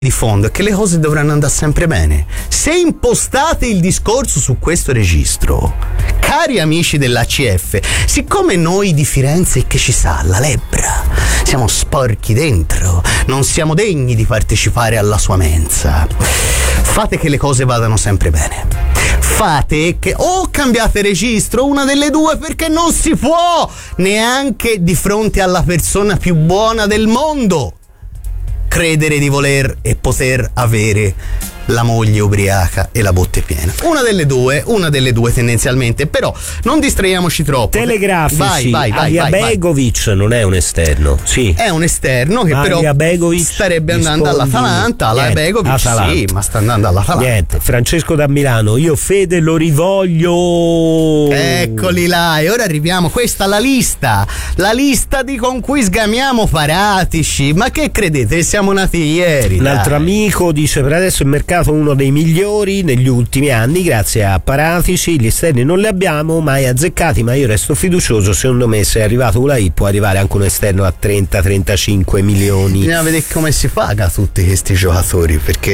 di fondo è che le cose dovranno andare sempre bene. Se impostate il discorso su questo registro, cari amici dell'ACF, siccome noi di Firenze che ci sa la lebbra, siamo sporchi dentro, non siamo degni di partecipare alla sua mensa, fate che le cose vadano sempre bene. Fate che o cambiate registro, una delle due, perché non si può neanche di fronte alla persona più buona del mondo credere di voler e poter avere la moglie ubriaca e la botte piena. Una delle due tendenzialmente, però non distraiamoci troppo. Telegrafici. Vai. Begovic non è un esterno, sì. È un esterno che però Begovic starebbe andando all'Atalanta. La Begovic sì, ma sta andando all'Atalanta. Niente. Francesco da Milano, io Fede lo rivoglio. Eccoli là, e ora arriviamo, questa la lista di con cui sgamiamo Paratici. Ma che credete, siamo nati ieri? Un altro amico dice: per adesso il mercato uno dei migliori negli ultimi anni grazie a Paratici, gli esterni non li abbiamo mai azzeccati, ma io resto fiducioso. Secondo me se è arrivato Ulai può arrivare anche un esterno a 30-35 milioni. Bisogna vedere come si paga tutti questi giocatori, perché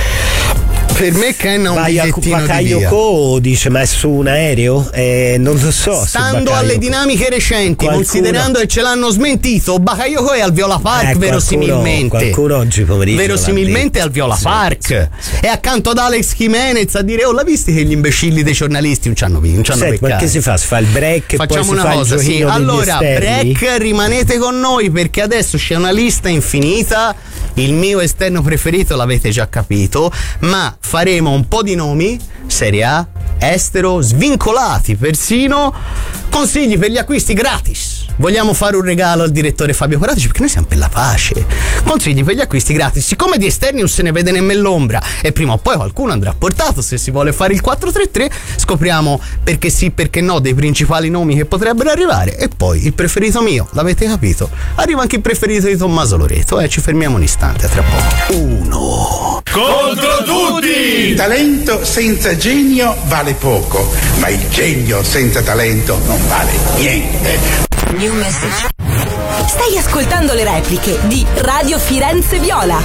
per me Ken ha un bigliettino di via. Dice: ma è su un aereo? Non lo so. Stando alle dinamiche recenti, considerando che ce l'hanno smentito, Bakayoko è al Viola Park, verosimilmente. Qualcuno oggi pomeriggio verosimilmente al Viola Park. Sì. E accanto ad Alex Jimenez a dire: oh, l'ha visti che gli imbecilli dei giornalisti non ci hanno beccato? Ma che si fa? Si fa il break? Facciamo una cosa, sì. Allora, break, rimanete con noi perché adesso c'è una lista infinita. Il mio esterno preferito l'avete già capito, ma faremo un po' di nomi, Serie A, estero, svincolati persino, consigli per gli acquisti gratis. Vogliamo fare un regalo al direttore Fabio Paratici perché noi siamo per la pace. Consigli per gli acquisti gratis. Siccome di esterni non se ne vede nemmeno l'ombra e prima o poi qualcuno andrà portato, se si vuole fare il 4-3-3, scopriamo perché sì, perché no dei principali nomi che potrebbero arrivare. E poi il preferito mio, l'avete capito? Arriva anche il preferito di Tommaso Loreto. Ci fermiamo un istante, a tra poco. 1 contro tutti! Talento senza genio vale poco, ma il genio senza talento non vale niente. New message. Stai ascoltando le repliche di Radio Firenze Viola.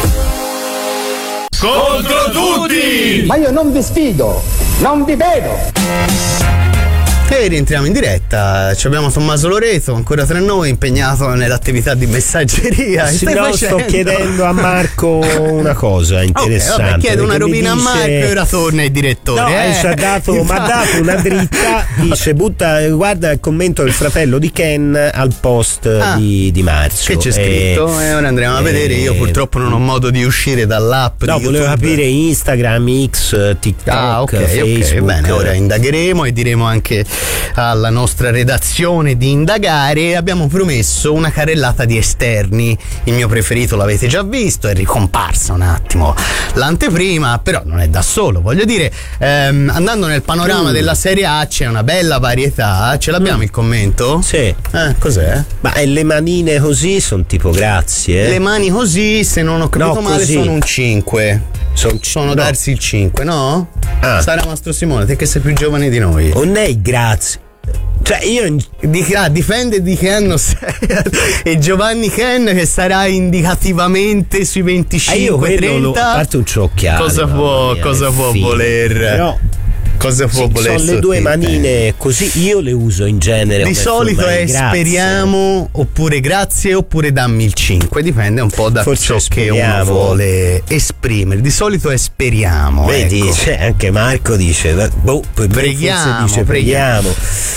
Contro tutti! Ma io non vi sfido, non vi vedo. E rientriamo in diretta, abbiamo Tommaso Loreto ancora tra noi, impegnato nell'attività di messaggeria. Sto chiedendo a Marco una cosa interessante. Okay, chiedo una robina a Marco e ora torna il direttore. No, mi ha dato una dritta, dice: guarda il commento del fratello di Ken al post di marzo. Che c'è scritto? E ora andremo a vedere. Io purtroppo non ho modo di uscire dall'app. No, volevo capire Instagram, X, TikTok, Facebook. Bene, ora indagheremo e diremo anche alla nostra redazione di indagare. Abbiamo promesso una carrellata di esterni. Il mio preferito l'avete già visto, è ricomparsa un attimo l'anteprima, però non è da solo, voglio dire, andando nel panorama della Serie A c'è una bella varietà. Ce l'abbiamo il commento? Sì. Cos'è? Ma le manine così sono tipo grazie. Le mani così, se non ho capito male, così. Sono un 5. Sono darsi il 5, no? Sarà Mastro Simone, te che sei più giovane di noi. Non è grazie. Cioè io dipende di che anno sei. E Giovanni Ken che sarà indicativamente sui 25-30. A parte un ciocchiato. Cosa può voler? No. Cosa può voler? Sono le due manine così, io le uso in genere. Di solito è speriamo, oppure grazie, oppure dammi il 5. Dipende un po' da ciò che uno vuole esprimere. Di solito è speriamo. Vedi, anche Marco dice preghiamo.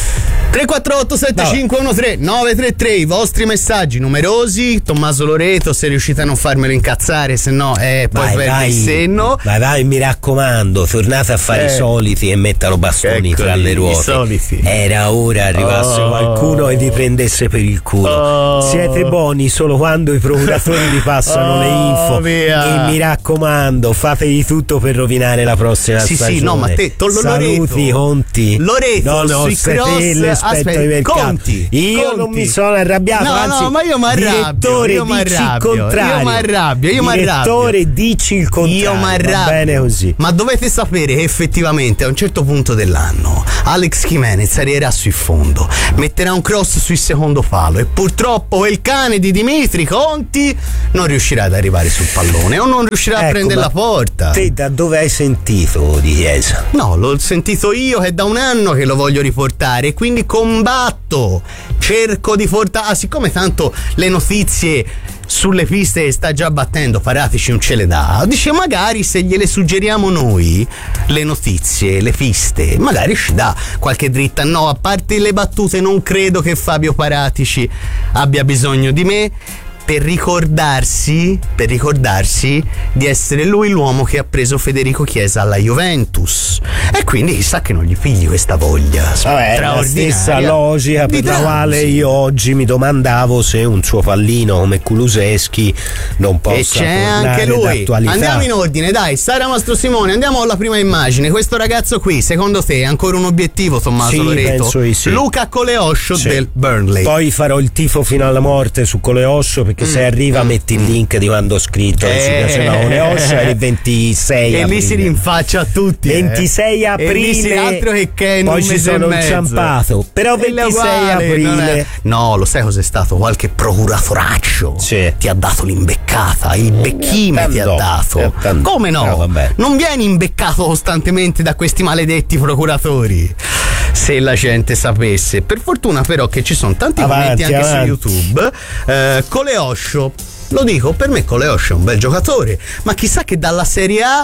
348 7513 933, i vostri messaggi numerosi. Tommaso Loreto, se riuscite a non farmelo incazzare, se no poi perde il senno. Vai, mi raccomando, tornate a fare i soliti e mettano bastoni fra le ruote. Era ora arrivasse qualcuno e vi prendesse per il culo. Siete buoni solo quando i procuratori vi passano le info. E mi raccomando, fate di tutto per rovinare la prossima stagione. Sì, no, ma te saluti, Conti. Loreto, sui aspetto di mercato. Conti. Non mi sono arrabbiato, anzi, ma io mi arrabbio. Direttore, dici il contrario. Direttore, dici il contrario. Io mi arrabbio. Va bene così. Ma dovete sapere che effettivamente a un certo punto dell'anno Alex Jimenez arriverà sui fondo, metterà un cross sul secondo palo e purtroppo quel cane di Dimitri Conti non riuscirà ad arrivare sul pallone o non riuscirà a prendere la porta. Te da dove hai sentito di Chiesa? No, l'ho sentito io, che è da un anno che lo voglio riportare e quindi combatto, cerco di portare, siccome tanto le notizie sulle piste sta già battendo, Paratici non ce le dà, dice magari se gliele suggeriamo noi le notizie, le piste, magari ci dà qualche dritta. No, a parte le battute, non credo che Fabio Paratici abbia bisogno di me per ricordarsi di essere lui l'uomo che ha preso Federico Chiesa alla Juventus, e quindi chissà che non gli pigli questa voglia straordinaria. La stessa logica per la quale io oggi mi domandavo se un suo pallino come Kulusevski non possa e c'è anche lui. D'attualità. Andiamo in ordine, dai. Sara Mastro Simone, andiamo alla prima immagine. Questo ragazzo qui, secondo te è ancora un obiettivo, Tommaso Loreto? Penso di sì. Luca Coleoscio del Burnley. Poi farò il tifo fino alla morte su Coleoscio, perché se arriva metti il link di quando ho scritto che ci piaceva Coleoscio, è il 26 e aprile. lì si rinfaccia a tutti 26 aprile altro che poi ci sono inciampato, però 26 aprile no, lo sai cos'è stato? Qualche procuratoraccio ti ha dato l'imbeccata, il becchime ti ha dato. Come no? Non vieni imbeccato costantemente da questi maledetti procuratori, se la gente sapesse. Per fortuna però che ci sono tanti commenti anche su YouTube. Coleoscio, lo dico, per me Coleoscio è un bel giocatore, ma chissà che dalla Serie A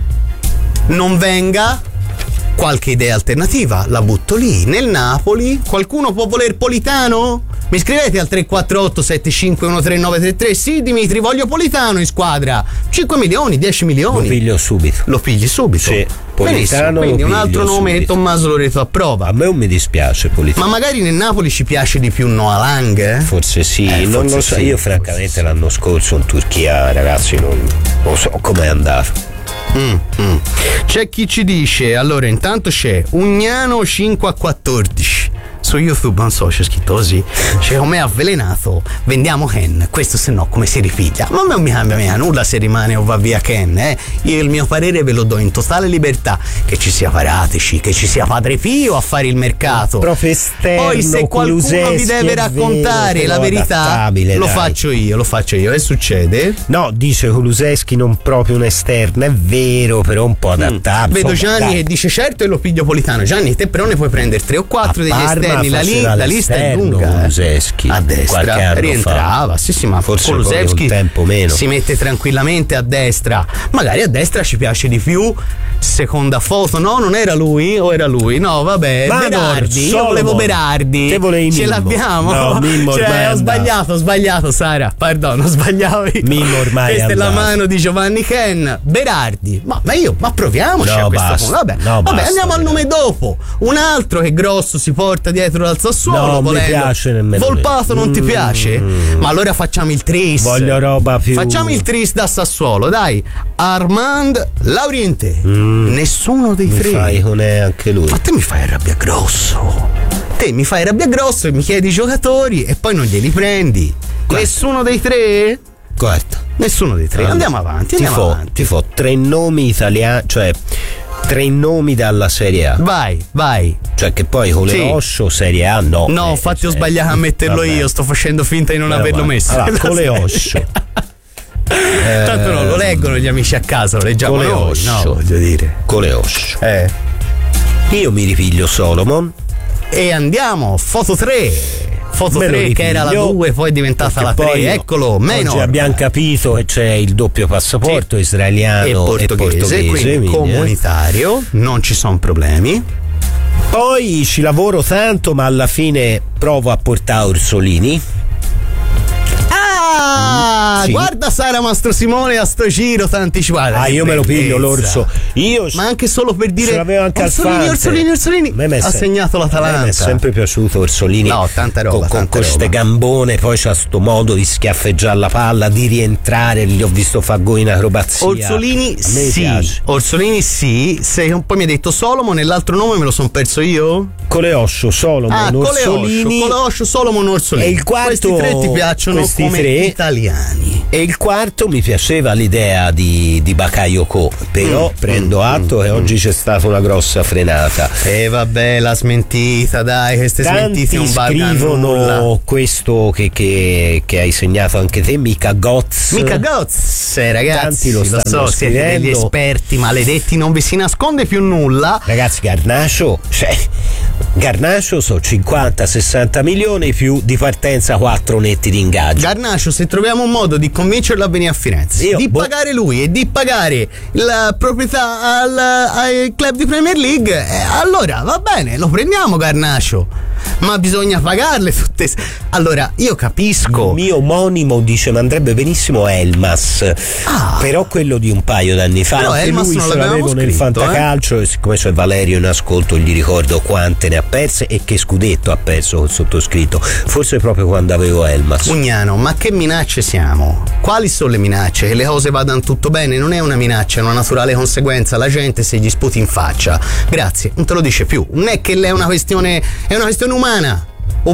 non venga qualche idea alternativa. La butto lì, nel Napoli. Qualcuno può voler Politano? Mi scrivete al 348 7513 sì, Dimitri, voglio Politano in squadra. 5 milioni, 10 milioni. Lo piglio subito. Lo pigli subito? Sì. Benissimo, quindi un altro nome subito. Che Tommaso Loreto approva. A me non mi dispiace Politano. Ma magari nel Napoli ci piace di più Noah Lang? Forse sì, non lo so. Sì, io francamente l'anno scorso in Turchia, ragazzi, non so com'è andato. C'è chi ci dice, allora intanto c'è Ugnano 5-14 su YouTube, non so, c'è scritto così, c'è come avvelenato, vendiamo Ken, questo se no come si ripiglia. Ma a me non mi cambia nulla se rimane o va via Ken, io il mio parere ve lo do in totale libertà, che ci sia Paratici, che ci sia Padre Pio a fare il mercato. Poi se qualcuno vi deve raccontare la verità, lo faccio io. Che succede? No, dice Kulusevski non proprio un esterno, è vero, però un po' adattabile. Vedo Gianni che dice certo e lo piglio Politano. Gianni, te però ne puoi prendere 3 o 4 degli esterni. La lista è lunga. Kulusevski a destra rientrava, sì, ma forse Kulusevski un tempo meno. Si mette tranquillamente a destra. Magari a destra ci piace di più. Seconda foto, no, non era lui o era lui? No, vabbè, Berardi. Io volevo Berardi. Te volevi Ce Mimmo. l'abbiamo. No, Mimmo ho sbagliato, Sara. Perdono, sbagliavi. Mimmo ormai questa è la mano di Giovanni Ken. Berardi. Ma proviamoci a questo punto. Vabbè, andiamo al nome dopo. Un altro che grosso si porta dietro dal Sassuolo. Non mi piace nemmeno. Volpato non ti piace? Ma allora facciamo il tris. Voglio roba più. Facciamo il tris da Sassuolo, dai. Armand Lauriente. Nessuno dei tre. Fai con anche lui. Ma te mi fai rabbia grosso. Te mi fai rabbia grosso e mi chiedi i giocatori e poi non glieli prendi. Guarda. Nessuno dei tre? Guarda. Nessuno dei tre. Andiamo avanti. Ti fo 3 nomi italiani, cioè 3 nomi dalla Serie A. Vai. Cioè che poi Coleoscio Serie A no. No, infatti ho sbagliato a metterlo io, sto facendo finta di non averlo messo. Allora, Coleoscio. Tanto no, lo leggono gli amici a casa, lo leggiamo noi. No, voglio dire. Coleoscio. Io mi ripiglio Solomon. E andiamo, foto 3. Foto 3 che era la 2, poi è diventata la 3. Eccolo, meno. Oggi abbiamo capito che c'è il doppio passaporto israeliano e portoghese, quindi comunitario, non ci sono problemi. Poi ci lavoro tanto, ma alla fine provo a portare Orsolini. Sì. Guarda Sara Mastro Simone a sto giro anticipato. Io me lo piglio l'orso. Ma anche solo per dire ce l'avevo anche Orsolini. Ha segnato l'Atalanta. Mi è sempre piaciuto Orsolini. No, tanta roba. Con queste gambone, poi c'ha sto modo di schiaffeggiare la palla, di rientrare. Gli ho visto fare gol in acrobazia. Orsolini sì. Se poi mi hai detto Solomon e l'altro nome me lo son perso io? Coleoscio, Solomon, Orsolini. Coleoscio, Solomon, Orsolini. E il quarto, questi tre ti piacciono come italiani. E il quarto mi piaceva l'idea di Bakayoko, però prendo atto che oggi c'è stata una grossa frenata. E vabbè, la smentita, dai, queste smentite non valgono scrivono questo che hai segnato anche te, Mika Goz, ragazzi, tanti lo stanno siete degli esperti maledetti, non vi si nasconde più nulla. Ragazzi, Garnacho so 50-60 milioni più di partenza, 4 netti di ingaggio. Garnacho, se troviamo un modo di convincerlo a venire a Firenze, pagare lui e di pagare la proprietà al club di Premier League, allora va bene, lo prendiamo Garnacho, ma bisogna pagarle tutte. Allora io capisco, il mio omonimo dice ma andrebbe benissimo Elmas, però quello di un paio d'anni fa, però anche Elmas lui non se l'avevo nel fantacalcio, e siccome c'è Valerio in ascolto gli ricordo quante ne ha perse e che scudetto ha perso col sottoscritto, forse proprio quando avevo Elmas. Mugnano, ma che minacce siamo? Quali sono le minacce? Che le cose vadano tutto bene? Non è una minaccia, è una naturale conseguenza. La gente se gli sputi in faccia, grazie, non te lo dice più. Non è che è una questione umana,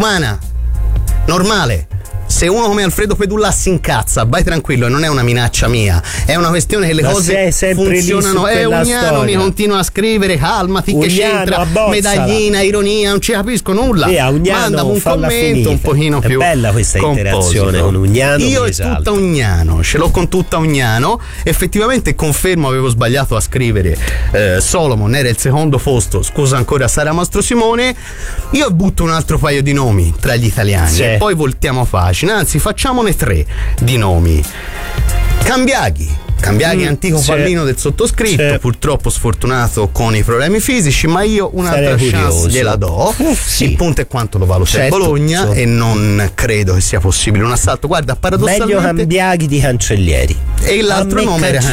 normale. Se uno come Alfredo Pedulla si incazza, vai tranquillo, non è una minaccia mia, è una questione che le cose funzionano. Ugnano mi continua a scrivere, calmati, che c'entra, medaglina, ironia, non ci capisco nulla. Manda un commento un pochino più. È bella questa interazione con Ugnano. Io è tutta Ugnano, ce l'ho con tutta Ugnano. Effettivamente confermo, avevo sbagliato a scrivere Solomon era il secondo posto, scusa ancora Sara Mastro Simone. Io butto un altro paio di nomi tra gli italiani e poi voltiamo facile. Anzi, facciamone 3 di nomi. Cambiaghi, antico pallino del sottoscritto, purtroppo sfortunato con i problemi fisici, ma io un'altra chance gliela do. Il punto è quanto lo valuta Bologna e non credo che sia possibile un assalto. Guarda, paradossalmente meglio Cambiaghi di Cancellieri. E l'altro nome era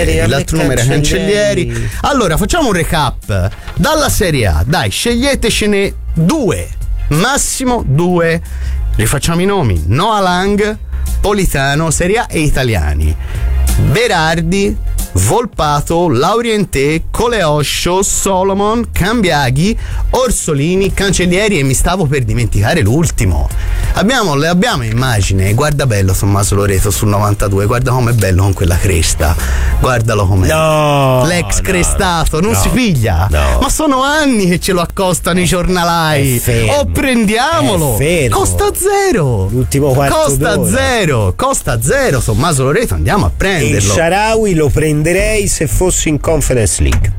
Cancellieri. Allora, facciamo un recap dalla Serie A. Dai, sceglietecene 2, massimo 2. Rifacciamo i nomi: Noah Lang, Politano, Serie A e italiani. Berardi, Volpato, Laurienté, Coleoscio, Solomon, Cambiaghi, Orsolini, Cancellieri, e mi stavo per dimenticare l'ultimo. Abbiamo immagine, guarda bello Tommaso Loreto sul 92, guarda com'è bello con quella cresta, guardalo com'è. L'ex crestato, non si piglia. Ma sono anni che ce lo accostano i giornalai. Prendiamolo. Costa zero. L'ultimo quarto d'ora. Costa zero Tommaso Loreto, andiamo a prenderlo. Il Shaarawy lo prenderei se fossi in Conference League.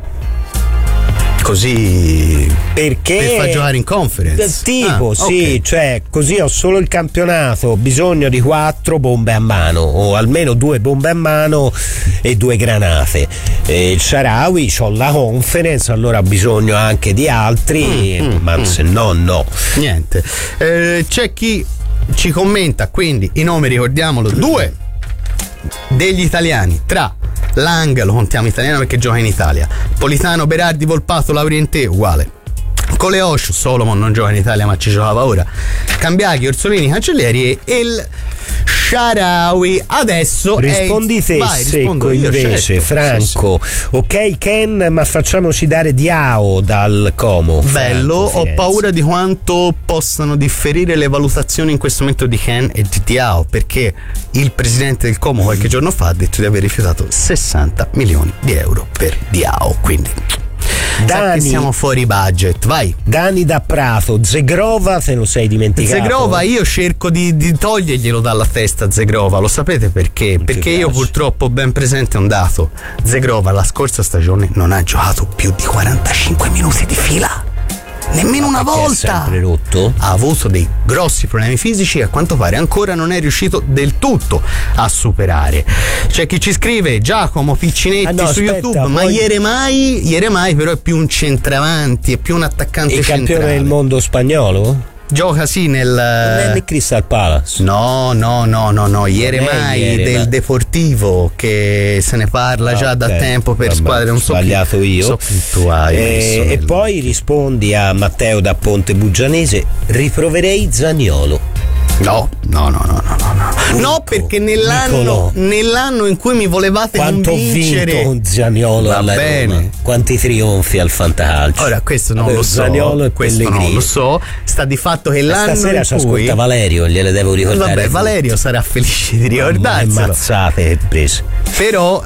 Così perché per far giocare in Conference cioè così ho solo il campionato, ho bisogno di 4 bombe a mano, o almeno 2 bombe a mano e 2 granate. Il Shaarawy c'ho la Conference, allora ho bisogno anche di altri, ma se no niente. C'è chi ci commenta, quindi i nomi ricordiamolo, 2 degli italiani, tra Lang, lo contiamo italiano perché gioca in Italia, Politano, Berardi, Volpato, Laurienté, uguale, Coleoscio, Solomon non gioca in Italia ma ci giocava ora, Cambiaghi, Orsolini, Cancellieri e il Shaarawy. Adesso rispondi te, secco invece, Franco. Ok Ken, ma facciamoci dare Diao dal Como. Bello, Franco, ho paura di quanto possano differire le valutazioni in questo momento di Ken e di Diao, perché il presidente del Como qualche giorno fa ha detto di aver rifiutato 60 milioni di euro per Diao, quindi Dani, siamo fuori budget, vai. Dani da Prato, Zegrova, se lo sei dimenticato. Zegrova io cerco di toglierglielo dalla testa, Zegrova, lo sapete perché? Perché io purtroppo ho ben presente un dato: Zegrova la scorsa stagione non ha giocato più di 45 minuti di fila, nemmeno una volta. È sempre rotto? Ha avuto dei grossi problemi fisici e a quanto pare ancora non è riuscito del tutto a superare. C'è chi ci scrive: Giacomo Piccinetti su YouTube, ma ieri mai però è più un centravanti, è più un attaccante centrale. Il campione del mondo spagnolo? Gioca sì nel. Non è nel Crystal Palace. No, ieri mai del Deportivo, che se ne parla già da tempo per squadre, non so. Sbagliato io. E poi rispondi a Matteo da Ponte Bugianese: riproverei Zaniolo. No, perché nell'anno in cui mi volevate convincere. Quanto ho vinto un Zaniolo alla Roma? Quanti trionfi al fantacalcio? Ora questo non lo so. Zaniolo e questo non lo so. Sta di fatto che l'anno stasera in cui ascolta Valerio, gliele devo ricordare. Vabbè, Valerio sarà felice di ricordarselo. Mazzate prese. Però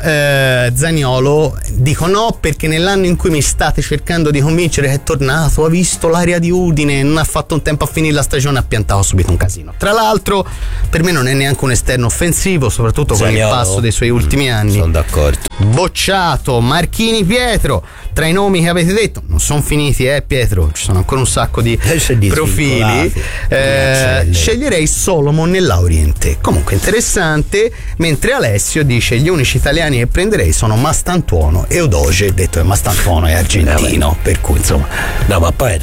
Zaniolo dico no, perché nell'anno in cui mi state cercando di convincere che è tornato, ha visto l'area di Udine, non ha fatto un tempo a finire la stagione, ha piantato subito un casino. Tra l'altro per me non è neanche un esterno offensivo, soprattutto con il passo dei suoi ultimi anni. Sono d'accordo. Bocciato. Marchini Pietro, tra i nomi che avete detto non sono finiti, Pietro, ci sono ancora un sacco di profili. Sceglierei Solomon nell'Oriente, comunque interessante. Mentre Alessio dice gli unici italiani che prenderei sono Mastantuono e Udoge, detto che Mastantuono è argentino, per cui insomma. No, ma poi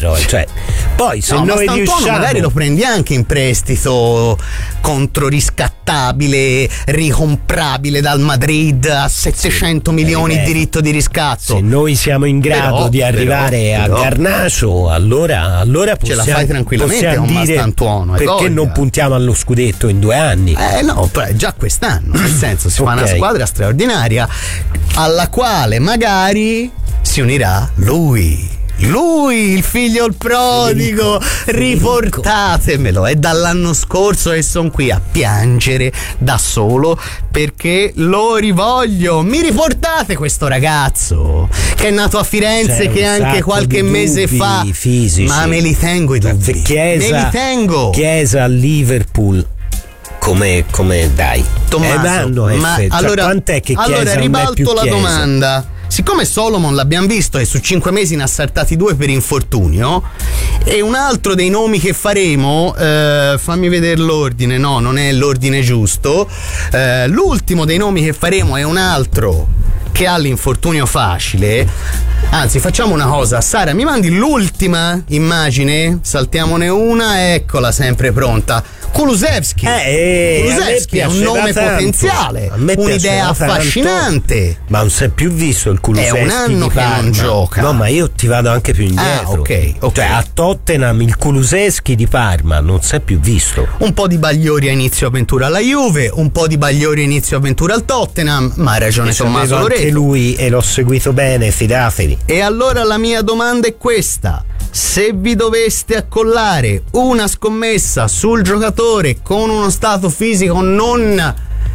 poi se noi riusciamo, magari lo prendi anche in prestito controriscattabile, ricomprabile dal Madrid a 700 milioni di diritto di riscatto. Se noi siamo in grado di arrivare a Garnacho, allora possiamo, ce la fai tranquillamente con Mastantuono. Perché non puntiamo allo scudetto in 2 anni? No, già quest'anno, nel senso si fa una squadra straordinaria alla quale magari si unirà lui, il figlio il prodigo. Riportatemelo. È dall'anno scorso che sono qui a piangere da solo perché lo rivoglio. Mi riportate questo ragazzo che è nato a Firenze, che anche qualche mese fa fisici. Ma me li tengo i dubbi. Chiesa a Liverpool. Come dai Tommaso, ma allora, quant'è che Chiesa ribalto la domanda. Siccome Solomon l'abbiamo visto e su 5 mesi ne ha saltati 2 per infortunio, e un altro dei nomi che faremo, fammi vedere l'ordine, no, non è l'ordine giusto, l'ultimo dei nomi che faremo è un altro che ha l'infortunio facile. Anzi, facciamo una cosa, Sara, mi mandi l'ultima immagine? Saltiamone una, eccola, sempre pronta. Kulusevski. Kulusevski è un nome potenziale, un'idea affascinante. Ma non si è più visto il Kulusevski. È un anno che non gioca. No, ma io ti vado anche più indietro. Ok. Cioè, a Tottenham il Kulusevski di Parma non si è più visto. Un po' di Bagliori a inizio avventura alla Juve, un po' di Bagliori a inizio avventura al Tottenham, ma ha ragione Tommaso Loreto. Anche lui, e l'ho seguito bene, fidatevi. E allora la mia domanda è questa: se vi doveste accollare una scommessa sul giocatore con uno stato fisico non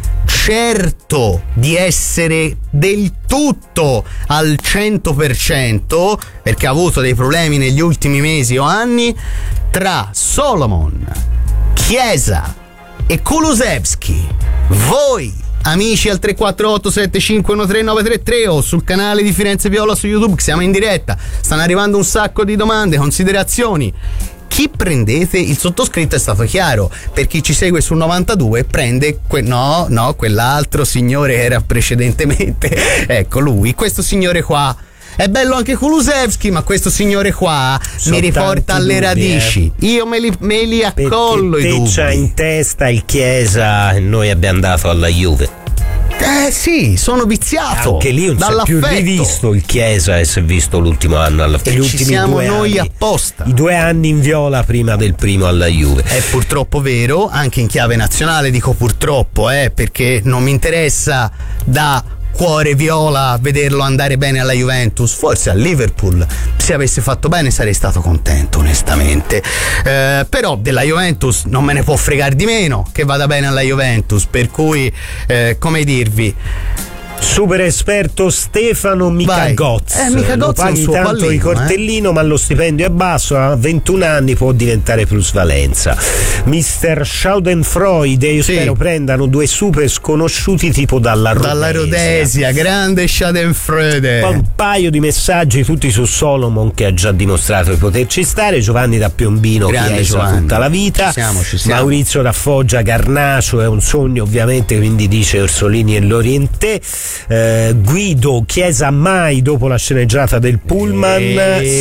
certo di essere del tutto al 100%, perché ha avuto dei problemi negli ultimi mesi o anni, tra Solomon, Chiesa e Kulusevski, voi amici al 348-7513-933 o sul canale di Firenze Viola su YouTube, che siamo in diretta, stanno arrivando un sacco di domande, considerazioni. Chi prendete? Il sottoscritto è stato chiaro. Per chi ci segue sul 92 prende quell'altro signore che era precedentemente. Ecco lui, questo signore qua. È bello anche Kulusevski, ma questo signore qua mi riporta alle radici. Io me li accollo i dubbi. C'ha in testa il Chiesa e noi abbiamo dato alla Juve. Sì, sono viziato. Anche lì non si è più rivisto il Chiesa e si è visto l'ultimo anno alla fine. Ci siamo noi apposta. I 2 anni in viola prima del primo alla Juve. È purtroppo vero, anche in chiave nazionale dico purtroppo, perché non mi interessa da cuore viola vederlo andare bene alla Juventus. Forse al Liverpool, se avesse fatto bene, sarei stato contento onestamente, però della Juventus non me ne può fregare di meno che vada bene alla Juventus, per cui come dirvi, super esperto Stefano Micagozzi. Lo paghi suo tanto pallino, di cortellino, ma lo stipendio è basso, a 21 anni può diventare plusvalenza. Mr. Schadenfreude, io spero prendano 2 super sconosciuti tipo dalla Rhodesia, grande Schadenfreude. Poi un paio di messaggi tutti su Solomon, che ha già dimostrato di poterci stare. Giovanni da Piombino, Chiesa tutta la vita. Ci siamo. Maurizio da Foggia, Garnacho è un sogno ovviamente, quindi dice Orsolini e Lorientè. Guido Chiesa mai dopo la sceneggiata del pullman.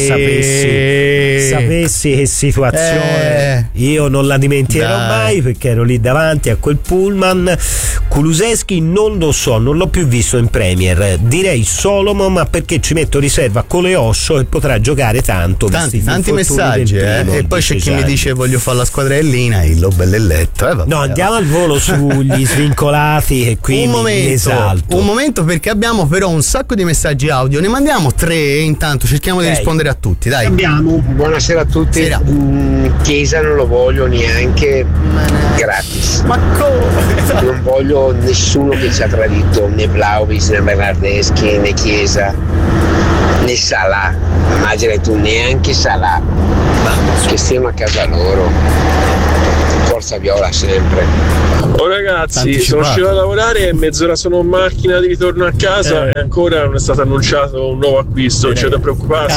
Sapessi che situazione, io non la dimenticherò mai perché ero lì davanti a quel pullman. Kulusevski non lo so, non l'ho più visto in Premier, direi Solomon, ma perché ci metto riserva con le Osho e potrà giocare tanto. Tanti messaggi e poi c'è chi mi dice voglio fare la squadrellina, Illo Bellelletto. No, andiamo al volo sugli svincolati e qui un momento perché abbiamo però un sacco di messaggi audio, ne mandiamo 3 e intanto cerchiamo di rispondere a tutti, dai. Buonasera a tutti. Chiesa non lo voglio neanche gratis. Ma come? Non voglio nessuno che ci ha tradito, né Vlahovic, né Bernardeschi, né Chiesa, né Salah. Immagina tu, neanche Salah. Che stiano a casa loro. Forza Viola sempre. Oh ragazzi, sono uscito a lavorare e mezz'ora sono in macchina di ritorno a casa e ancora non è stato annunciato un nuovo acquisto, c'è da preoccuparsi.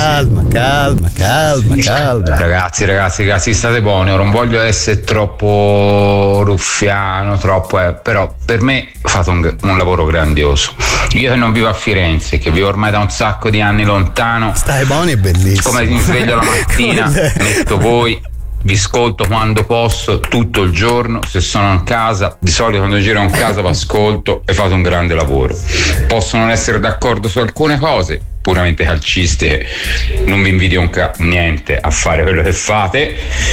Calma. Ragazzi, state buoni, non voglio essere troppo ruffiano, però per me fate un lavoro grandioso. Io che non vivo a Firenze, che vivo ormai da un sacco di anni lontano, stai buoni e bellissimo. Come mi sveglio la mattina, metto voi, vi ascolto quando posso, tutto il giorno. Se sono in casa, di solito quando giro in casa vi ascolto e fate un grande lavoro. Posso non essere d'accordo su alcune cose puramente calcistiche, non vi invidio niente a fare quello che fate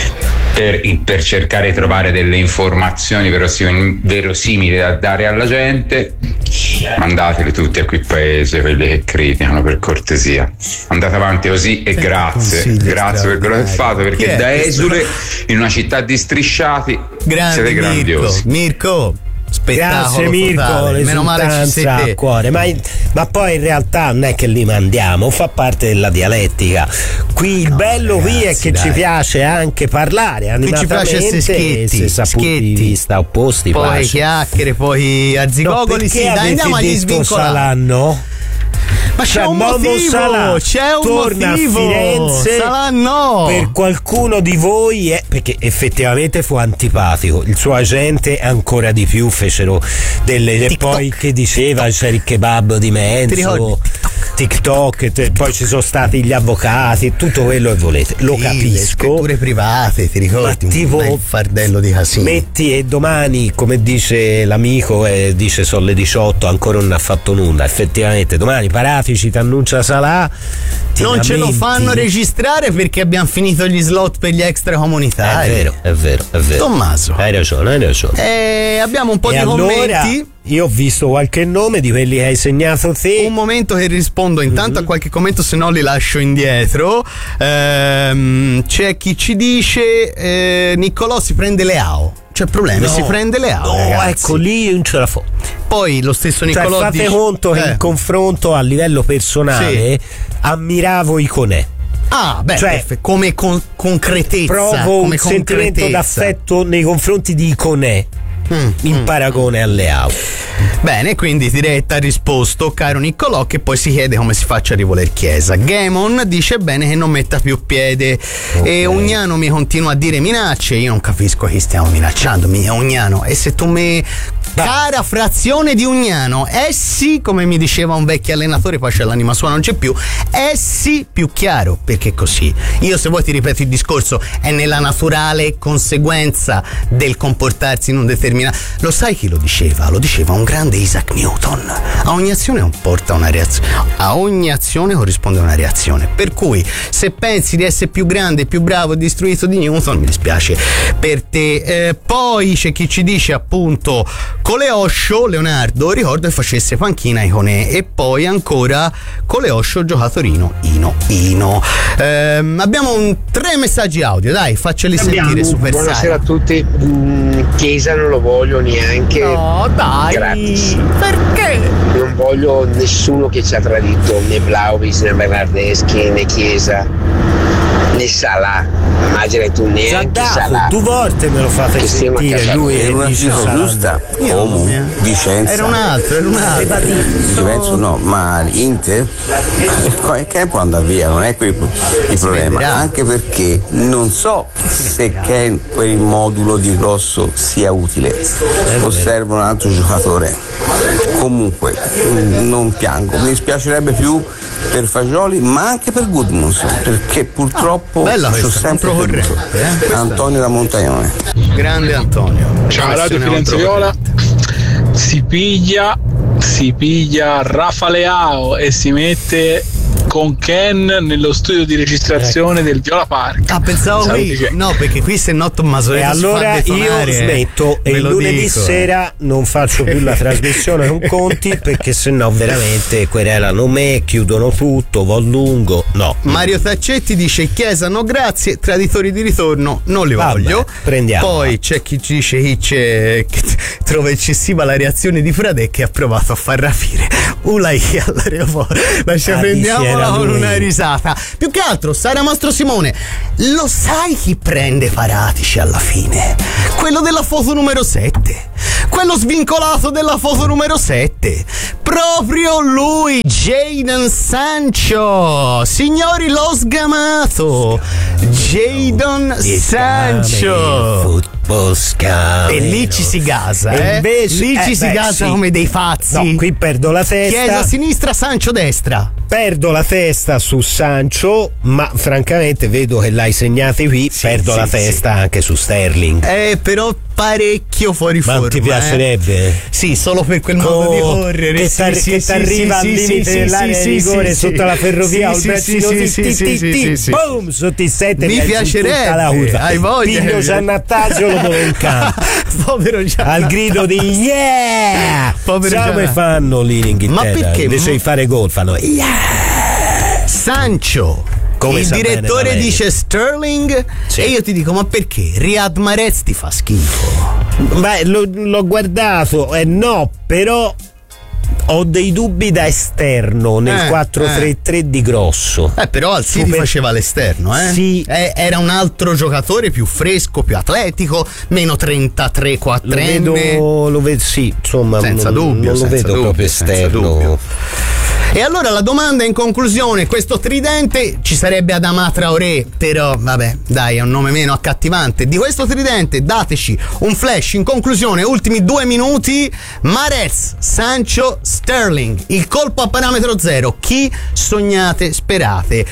per cercare di trovare delle informazioni verosimili da dare alla gente. Mandatele tutti a quel paese, quelli che criticano, per cortesia. Andate avanti così e grazie per quello che fate, perché da esule in una città di strisciati siete grandiosi. Mirko, grazie Mirko, meno male ci sei te. A cuore, ma poi in realtà non è che li mandiamo, fa parte della dialettica. Qui il bello qui è che ci piace anche parlare animatamente, ci piace se punti di vista opposti, poi chiacchiere, poi arzigogoli. Sì, dai, andiamo agli svincolati. Ma c'è un motivo, torna a Firenze. Salah no. Per qualcuno di voi perché effettivamente fu antipatico, il suo agente ancora di più, fecero delle TikTok. Poi che diceva c'era il kebab di mezzo, TikTok, poi ci sono stati gli avvocati, tutto quello che volete, lo capisco. Le scritture private, ti ricordi? Un fardello di casino. Metti e domani, come dice l'amico, dice sono le 18, ancora non ha fatto nulla. Effettivamente domani Paratici ti annuncia Salah, non ce lo fanno registrare perché abbiamo finito gli slot per gli extracomunitari. È vero. Tommaso, hai ragione. Abbiamo un po' di commenti. Io ho visto qualche nome di quelli che hai segnato te. Un momento che rispondo intanto a qualche commento, se no li lascio indietro. C'è chi ci dice Niccolò si prende Leao. C'è problema, si prende Leao. Ecco, lì non ce la fa. Poi lo stesso Niccolò fate conto che in confronto a livello personale ammiravo Iconè. Come concretezza. Provo un sentimento d'affetto nei confronti di Iconè. In paragone a Leao. Bene, quindi diretta risposto, caro Niccolò, che poi si chiede come si faccia a rivoler Chiesa. Gamon dice bene che non metta più piede. E Ugnano mi continua a dire minacce. Io non capisco chi stiamo minacciando, Ugnano. E se tu mi cara frazione di Ugnano, sì, come mi diceva un vecchio allenatore, poi c'è l'anima sua, non c'è più, sì più chiaro, perché così. Io, se vuoi, ti ripeto il discorso, è nella naturale conseguenza del comportarsi in un determinato. Lo sai chi lo diceva? Lo diceva un grande Isaac Newton. A ogni azione porta una reazione, a ogni azione corrisponde una reazione, per cui se pensi di essere più grande, più bravo e istruito di Newton, mi dispiace per te. Poi c'è chi ci dice appunto con le Osho, Leonardo, ricordo che facesse panchina Iconè, e poi ancora con le Osho ho giocato Ino. Abbiamo 3 messaggi audio, dai, facceli sentire. Super buonasera a tutti. Chiesa non lo voglio neanche gratis. Perché? Non voglio nessuno che ci ha tradito, né Vlahovic, né Bernardeschi, né Chiesa, né Salah, immagina tu neanche Salah. 2 volte me lo fate sentire lui e dice giusta. Vicenza. Era un altro. Penso no, ma l'Inter che può andare via, non è il problema, anche perché non so se quel modulo di Grosso sia utile o serve un altro giocatore. Comunque non piango, mi dispiacerebbe più per Fagioli ma anche per Gudmundsson, perché purtroppo sono sempre Antonio da Montagnone. Grande Antonio. Ciao Radio Firenze Viola. Si piglia Rafa Leao e si mette con Ken nello studio di registrazione del Viola Park. Ah, pensavo qui. No, perché qui se no Tommaso. E allora io smetto e il lunedì sera non faccio più la trasmissione con Conti, perché sennò veramente querelano me, chiudono tutto, vo lungo. No. Mario Taccetti dice: Chiesa no grazie, traditori di ritorno non li voglio. Prendiamo. Poi c'è chi dice che trova eccessiva la reazione di Frade, che ha provato a far rapire Ulai all'aeroporto. Prendiamola con una risata. Più che altro, Sara Mastro Simone, lo sai chi prende Paratici alla fine? Quello della foto numero 7. Quello svincolato della foto numero 7. Proprio lui, Jadon Sancho. Signori, l'ho sgamato. Jadon Sancho. E lì ci si gasa, invece, lì ci si gasa come dei pazzi. No, qui perdo la testa. Chiesa a sinistra, Sancho destra. Perdo la testa su Sancho, ma francamente vedo che l'hai segnata qui. Perdo la testa anche su Sterling. Però parecchio fuori forma. Ma ti piacerebbe? Sì, solo per quel modo di correre. Che t'arriva al limite dell'area di rigore sotto la ferrovia, un braccino boom, sotto il 7. Mi piacerebbe. Hai voglia. Piglio Giannattagio lo un campo. Povero Giannattagio. Al grido di yeah! Come fanno lì in Inghilterra? Ma perché? Invece di fare gol fanno yeah! Sancho. Come il direttore dice Sterling e io ti dico: ma perché? Riyad Mahrez ti fa schifo? Beh, l'ho guardato no, però ho dei dubbi da esterno nel 4-3-3 di Grosso. Però al City faceva l'esterno, Sì. Era un altro giocatore più fresco, più atletico, meno 33, 4enne. Lo vedo, sì, insomma, senza dubbio, non lo vedo proprio esterno. E allora la domanda in conclusione: questo tridente, ci sarebbe Adama Traoré, però vabbè, dai, è un nome meno accattivante. Di questo tridente dateci un flash in conclusione, ultimi 2 minuti. Mahrez, Sancho, Sterling, il colpo a parametro zero. Chi sognate, sperate,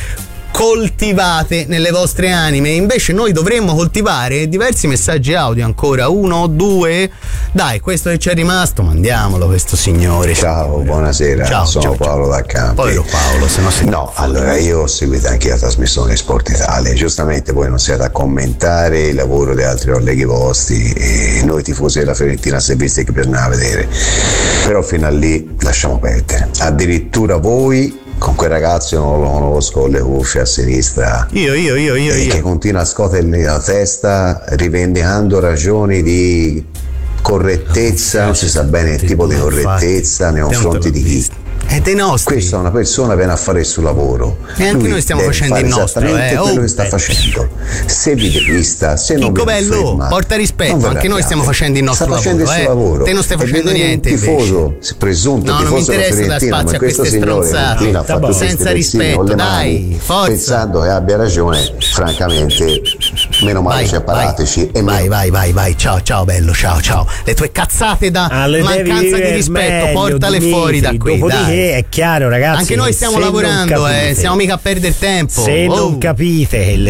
coltivate nelle vostre anime? Invece noi dovremmo coltivare diversi messaggi audio ancora, 1 o 2. Dai, questo che ci è rimasto, mandiamolo questo signore. Ciao, buonasera, sono Paolo da Campi. Povero Paolo, se no allora io ho seguito anche la trasmissione Sport Italia. Giustamente voi non siete a commentare il lavoro di altri colleghi vostri e noi tifosi della Fiorentina servizi che bisogna vedere, però fino a lì lasciamo perdere. Addirittura voi con quel ragazzo, io non lo conosco, con le cuffie a sinistra, io che continua a scuotergli la testa rivendicando ragioni di correttezza, non si sa bene il tipo di correttezza nei confronti di chi. È dei nostri. Questa è una persona viene a fare il suo lavoro e anche noi stiamo facendo il nostro, quello che sta facendo. Se vi depista, se non vi bello, porta rispetto, anche noi stiamo facendo il nostro lavoro. Il suo lavoro. Te non stai facendo niente un tifoso, presunto tifoso, non mi interessa dar spazio a queste stronzate senza rispetto, dai, forza, pensando che abbia ragione. Francamente meno male c'è Paratici. Vai, ciao bello, ciao. Le tue cazzate da mancanza di rispetto portale fuori da qui, dai. È chiaro, ragazzi, anche noi stiamo lavorando, stiamo mica a perdere tempo. Se non capite che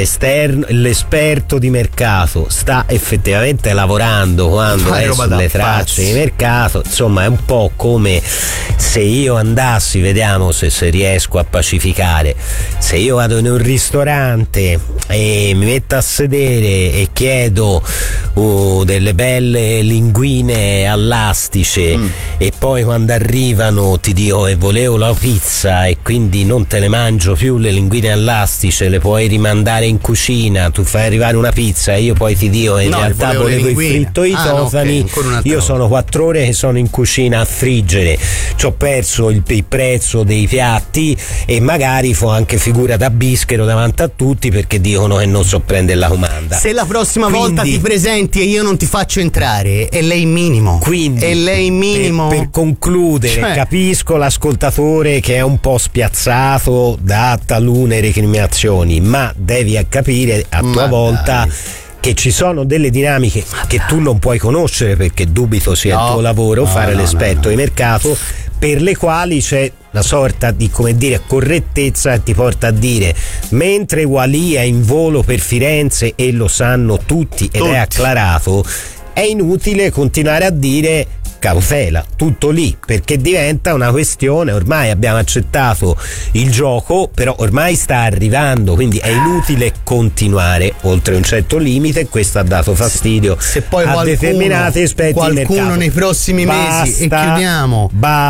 l'esperto di mercato sta effettivamente lavorando quando è sulle tracce di mercato, insomma è un po' come se io andassi, vediamo se riesco a pacificare, se io vado in un ristorante e mi metto a sedere volentieri e chiedo delle belle linguine all'astice e poi quando arrivano ti dico e volevo la pizza e quindi non te le mangio più le linguine all'astice, le puoi rimandare in cucina, tu fai arrivare una pizza e io poi ti dico in realtà volevo il fritto i tofani, io sono 4 ore che sono in cucina a friggere, ci ho perso il prezzo dei piatti e magari fo anche figura da bischero davanti a tutti perché dicono che non so prendere la comanda. Se la prossima volta ti presenti e io non ti faccio entrare è lei minimo, quindi è lei minimo. Per concludere, capisco l'ascoltatore che è un po' spiazzato da talune recriminazioni, ma devi capire a tua volta che ci sono delle dinamiche che tu non puoi conoscere perché dubito sia il tuo lavoro fare l'esperto di mercato, per le quali c'è una sorta di, come dire, correttezza che ti porta a dire mentre Wally è in volo per Firenze e lo sanno tutti ed è acclarato, è inutile continuare a dire cautela, tutto lì, perché diventa una questione, ormai abbiamo accettato il gioco, però ormai sta arrivando, quindi è inutile continuare oltre un certo limite, questo ha dato fastidio se poi a determinati aspetti del mercato. Qualcuno nei prossimi mesi, e chiudiamo,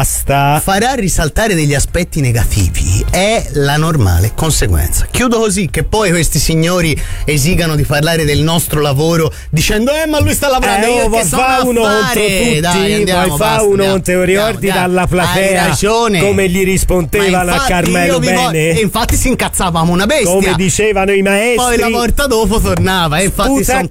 farà risaltare degli aspetti negativi, è la normale conseguenza. Chiudo così, che poi questi signori esigano di parlare del nostro lavoro dicendo ma lui sta lavorando, io che sono a fare, dai, poi fa uno te ricordi dalla platea, hai ragione, come gli rispondevano a Carmelo Bene, e infatti si incazzavamo una bestia, come dicevano i maestri, poi la volta dopo tornava e infatti sono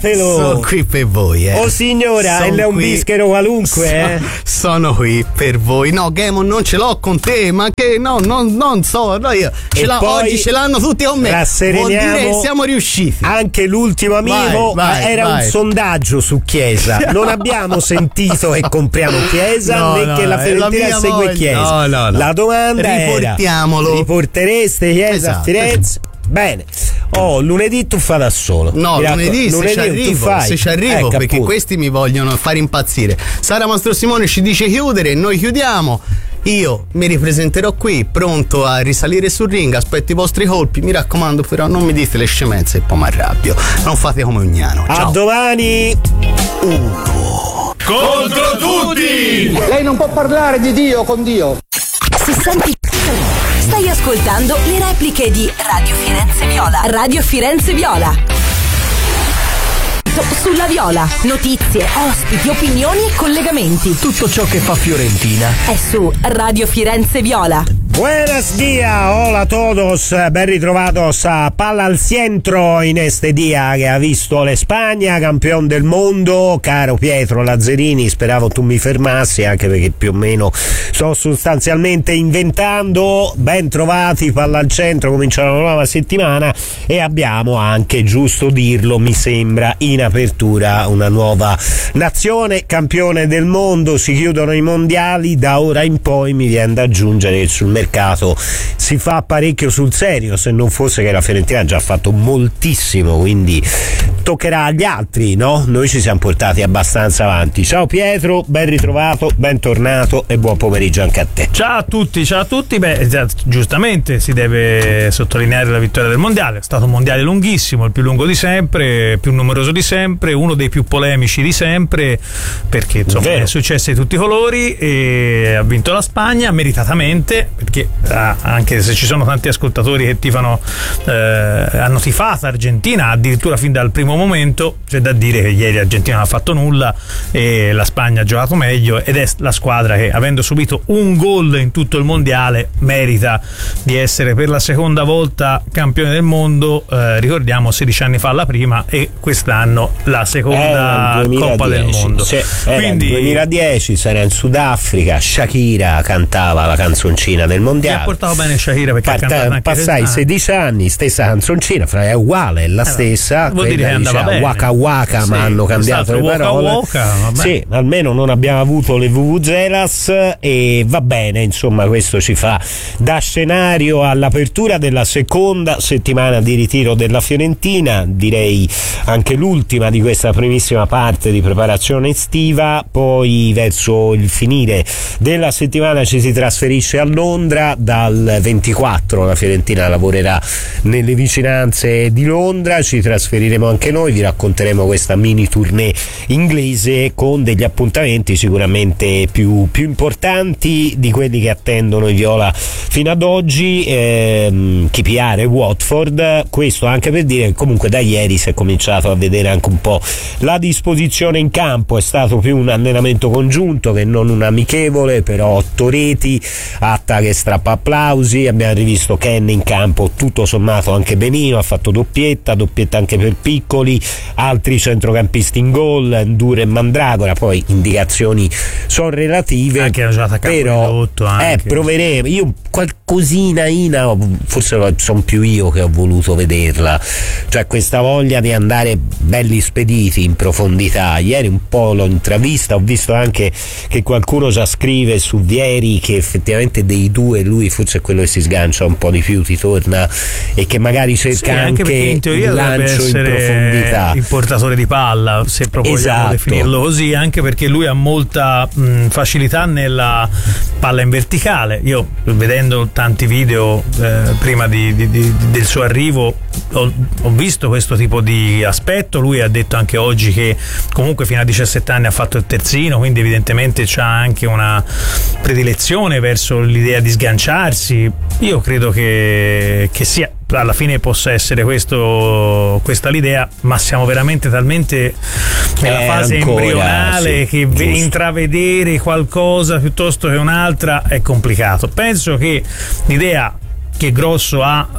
qui per voi, oh signora, è un bischero qualunque, sono qui per voi. No, Gamon, non ce l'ho con te, ma che non so, no, io oggi ce l'hanno tutti con me, vuol dire che siamo riusciti. Anche l'ultimo amico era un sondaggio su Chiesa, non abbiamo sentito che compriamo Chiesa né che la Fiorentina segue Chiesa. La domanda riportiamolo. Era: riportereste Chiesa a Firenze? Bene, lunedì tu fa da solo. No, lunedì se ci arrivo perché appunto. Questi mi vogliono fare impazzire. Sara Mastro Simone ci dice chiudere, noi chiudiamo. Io mi ripresenterò qui, pronto a risalire sul ring, aspetto i vostri colpi, mi raccomando però non mi dite le scemenze e poi mi arrabbio. Non fate come Ugnano. Ciao. A domani. Contro tutti! Lei non può parlare di Dio con Dio. Si senti. Stai ascoltando le repliche di Radio Firenze Viola. Radio Firenze Viola. Sulla Viola, notizie, ospiti, opinioni e collegamenti. Tutto ciò che fa Fiorentina è su Radio Firenze Viola. Buenos días, hola a todos, ben ritrovados a Palla al Centro in este día che ha visto l'Espagna campione del mondo. Caro Pietro Lazzarini, speravo tu mi fermassi, anche perché più o meno sto sostanzialmente inventando. Ben trovati, Palla al Centro, comincia una nuova settimana e abbiamo anche, giusto dirlo, mi sembra, in apertura una nuova nazione campione del mondo. Si chiudono i mondiali, da ora in poi mi viene da aggiungere che sul mercato si fa parecchio sul serio, se non fosse che la Fiorentina ha già fatto moltissimo, quindi toccherà agli altri, no? Noi ci siamo portati abbastanza avanti. Ciao Pietro, ben ritrovato, bentornato e buon pomeriggio anche a te. Ciao a tutti. Beh, giustamente si deve sottolineare la vittoria del mondiale, è stato un mondiale lunghissimo, il più lungo di sempre, più numeroso di sempre, uno dei più polemici di sempre, perché insomma è successo di tutti i colori e ha vinto la Spagna meritatamente, perché anche se ci sono tanti ascoltatori che tifano hanno tifato Argentina addirittura fin dal primo momento, c'è da dire che ieri l'Argentina non ha fatto nulla e la Spagna ha giocato meglio ed è la squadra che, avendo subito un gol in tutto il mondiale, merita di essere per la seconda volta campione del mondo. Ricordiamo 16 anni fa la prima e quest'anno la seconda Coppa del Mondo. Quindi nel 2010 sarà in Sudafrica, Shakira cantava la canzoncina del mondiale. Ha portato bene Shakira perché ha cantato anche passai 16 anni, stessa canzoncina, è uguale, è la stessa, vuol dire che andava bene. Waka Waka, ma hanno cambiato le parole. Waka, sì, almeno non abbiamo avuto le vuvuzelas e va bene, insomma, questo ci fa da scenario all'apertura della seconda settimana di ritiro della Fiorentina, direi anche l'ultima di questa primissima parte di preparazione estiva. Poi verso il finire della settimana ci si trasferisce a Londra Londra. Dal 24 la Fiorentina lavorerà nelle vicinanze di Londra, ci trasferiremo anche noi, vi racconteremo questa mini tournée inglese con degli appuntamenti sicuramente più importanti di quelli che attendono i viola fino ad oggi, KPR e Watford. Questo anche per dire che comunque da ieri si è cominciato a vedere anche un po' la disposizione in campo, è stato più un allenamento congiunto che non un amichevole, però 8 reti, Atta che strappa applausi, abbiamo rivisto Ken in campo tutto sommato anche benino, ha fatto doppietta anche per Piccoli, altri centrocampisti in gol, Ndure e Mandragora, poi indicazioni sono relative, anche la giocata a campo però proveremo, io qualcosina forse sono più io che ho voluto vederla, cioè questa voglia di andare belli spediti in profondità. Ieri un po' l'ho intravista, ho visto anche che qualcuno già scrive su Vieri che effettivamente dei due lui forse è quello che si sgancia un po' di più, ti torna, e che magari cerca anche in teoria il lancio in profondità, il portatore di palla, se proprio vogliamo definirlo così, anche perché lui ha molta facilità nella palla in verticale. Io vedendo tanti video prima del suo arrivo ho visto questo tipo di aspetto. Lui ha detto anche oggi che comunque fino a 17 anni ha fatto il terzino, quindi evidentemente c'ha anche una predilezione verso l'idea di sganciarsi. Io credo che sia alla fine possa essere questa l'idea, ma siamo veramente talmente nella fase embrionale che intravedere qualcosa piuttosto che un'altra è complicato. Penso che l'idea che Grosso ha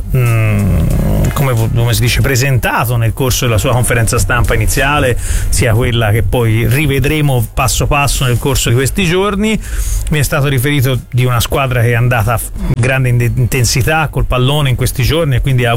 come si dice presentato nel corso della sua conferenza stampa iniziale sia quella che poi rivedremo passo passo nel corso di questi giorni. Mi è stato riferito di una squadra che è andata a grande intensità col pallone in questi giorni e quindi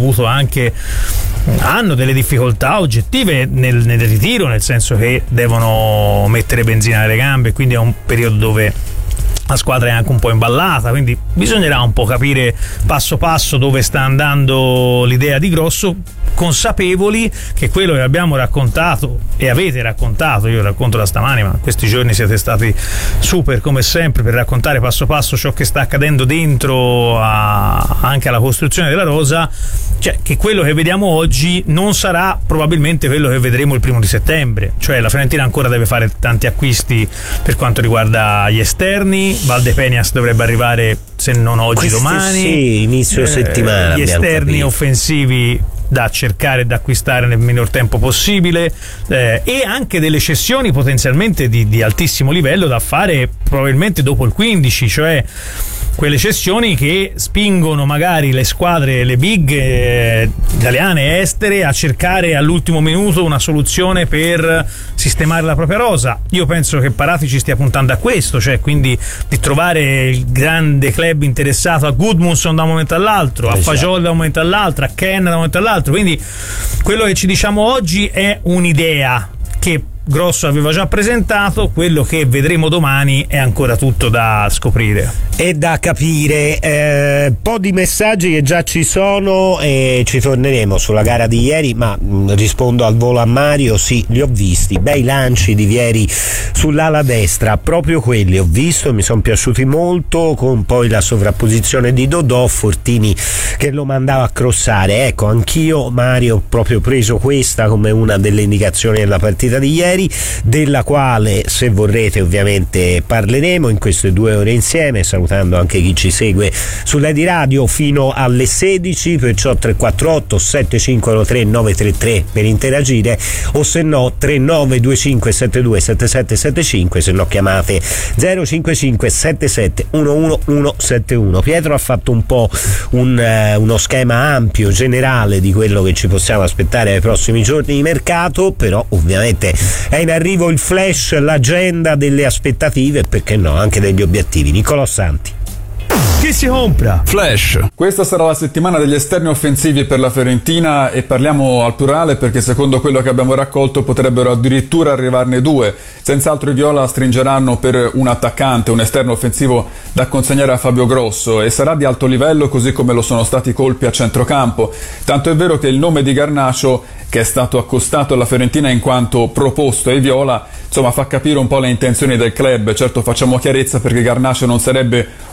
hanno delle difficoltà oggettive nel ritiro, nel senso che devono mettere benzina nelle gambe, quindi è un periodo dove la squadra è anche un po' imballata, quindi bisognerà un po' capire passo passo dove sta andando l'idea di Grosso, consapevoli che quello che abbiamo raccontato e avete raccontato, io racconto da stamani, ma questi giorni siete stati super come sempre per raccontare passo passo ciò che sta accadendo dentro anche alla costruzione della rosa, cioè che quello che vediamo oggi non sarà probabilmente quello che vedremo il 1 settembre, cioè la Fiorentina ancora deve fare tanti acquisti per quanto riguarda gli esterni. Valdepenias dovrebbe arrivare, se non oggi, domani. Sì, inizio settimana. Gli esterni offensivi da cercare di acquistare nel minor tempo possibile, e anche delle cessioni potenzialmente di altissimo livello da fare probabilmente dopo il 15, cioè quelle cessioni che spingono magari le squadre, le big italiane e estere a cercare all'ultimo minuto una soluzione per sistemare la propria rosa. Io penso che Parati ci stia puntando a questo, cioè quindi di trovare il grande club interessato a Gudmundsson da un momento all'altro, a Fagioli da un momento all'altro, a Ken da un momento all'altro. Quindi quello che ci diciamo oggi è un'idea che Grosso aveva già presentato, quello che vedremo domani è ancora tutto da scoprire e da capire. Po' di messaggi che già ci sono e ci torneremo sulla gara di ieri, ma rispondo al volo a Mario. Sì, li ho visti, bei lanci di Vieri sull'ala destra, proprio quelli ho visto, mi sono piaciuti molto, con poi la sovrapposizione di Dodò, Fortini che lo mandava a crossare. Ecco, anch'io, Mario, ho proprio preso questa come una delle indicazioni della partita di ieri, della quale, se vorrete, ovviamente parleremo in queste 2 ore insieme, salutando anche chi ci segue sull'Edi Radio fino alle 16, perciò 348 7513 933 per interagire, o se no 3925 72 7775, se no chiamate 055 77 11171. Pietro ha fatto un po' uno schema ampio, generale di quello che ci possiamo aspettare nei prossimi giorni di mercato, però ovviamente è in arrivo il flash, l'agenda delle aspettative e perché no anche degli obiettivi. Nicolò Santi. Chi si compra? Flash. Questa sarà la settimana degli esterni offensivi per la Fiorentina e parliamo al plurale perché secondo quello che abbiamo raccolto potrebbero addirittura arrivarne 2. Senz'altro i viola stringeranno per un attaccante, un esterno offensivo da consegnare a Fabio Grosso, e sarà di alto livello così come lo sono stati i colpi a centrocampo. Tanto è vero che il nome di Garnacho, che è stato accostato alla Fiorentina in quanto proposto ai viola, insomma fa capire un po' le intenzioni del club. Certo, facciamo chiarezza perché Garnacho non sarebbe un colpo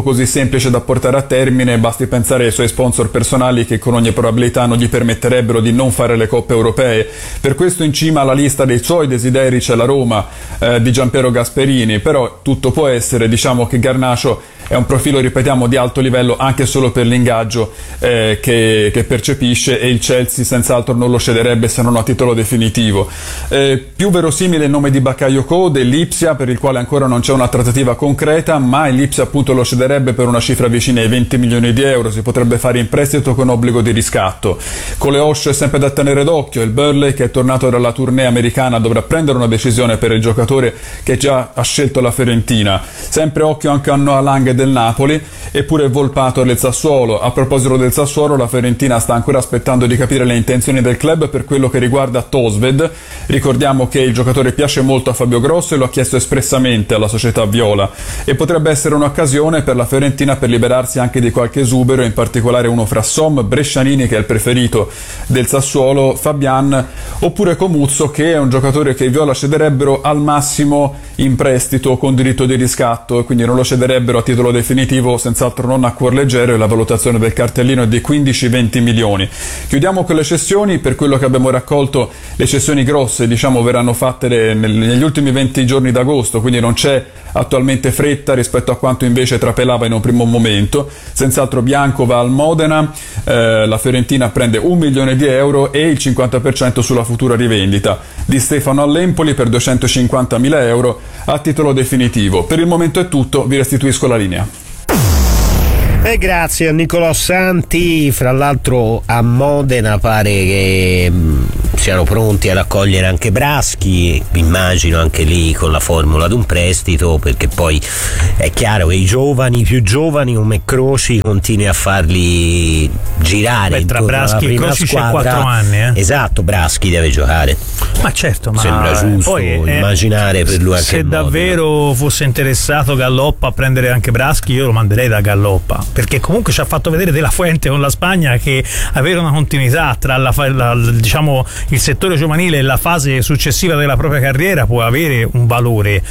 così semplice da portare a termine, basti pensare ai suoi sponsor personali che con ogni probabilità non gli permetterebbero di non fare le coppe europee. Per questo in cima alla lista dei suoi desideri c'è la Roma di Gianpiero Gasperini, però tutto può essere. Diciamo che Garnacho è un profilo, ripetiamo, di alto livello anche solo per l'ingaggio che percepisce, e il Chelsea senz'altro non lo cederebbe se non a titolo definitivo. Più verosimile il nome di Bakayoko dell'Ipsia, per il quale ancora non c'è una trattativa concreta, ma l'Ipsia appunto lo cederebbe per una cifra vicina ai 20 milioni di euro. Si potrebbe fare in prestito con obbligo di riscatto. Con le Osho è sempre da tenere d'occhio. Il Burnley, che è tornato dalla tournée americana, dovrà prendere una decisione per il giocatore che già ha scelto la Fiorentina. Sempre occhio anche a Noah Lang del Napoli, eppure Volpato del Sassuolo. A proposito del Sassuolo, la Fiorentina sta ancora aspettando di capire le intenzioni del club per quello che riguarda Tosved. Ricordiamo che il giocatore piace molto a Fabio Grosso e lo ha chiesto espressamente alla società viola, e potrebbe essere un'occasione per la Fiorentina per liberarsi anche di qualche esubero, in particolare uno fra Som, Brescianini, che è il preferito del Sassuolo, Fabian, oppure Comuzzo, che è un giocatore che i viola cederebbero al massimo in prestito con diritto di riscatto, e quindi non lo cederebbero a titolo definitivo, senz'altro non a cuor leggero, e la valutazione del cartellino è di 15-20 milioni. Chiudiamo con le cessioni. Per quello che abbiamo raccolto, le cessioni grosse verranno fatte negli ultimi 20 giorni d'agosto, quindi non c'è attualmente fretta rispetto a quanto invece trapelava in un primo momento. Senz'altro Bianco va al Modena, la Fiorentina prende 1 milione di euro e il 50% sulla futura rivendita. Di Stefano all'Empoli per 250.000 euro a titolo definitivo. Per il momento è tutto, vi restituisco la linea. E grazie a Nicolò Santi. Fra l'altro a Modena pare che siano pronti ad accogliere anche Braschi, immagino anche lì con la formula di un prestito, perché poi è chiaro che i più giovani come Croci continui a farli girare. Tra Braschi e Croci c'è 4 anni. Esatto, Braschi deve giocare. Ma certo, ma sembra giusto poi, immaginare per lui anche se davvero fosse interessato Galloppa a prendere anche Braschi, io lo manderei da Galloppa, perché comunque ci ha fatto vedere De La Fuente con la Spagna che avere una continuità tra il settore giovanile e la fase successiva della propria carriera può avere un valore,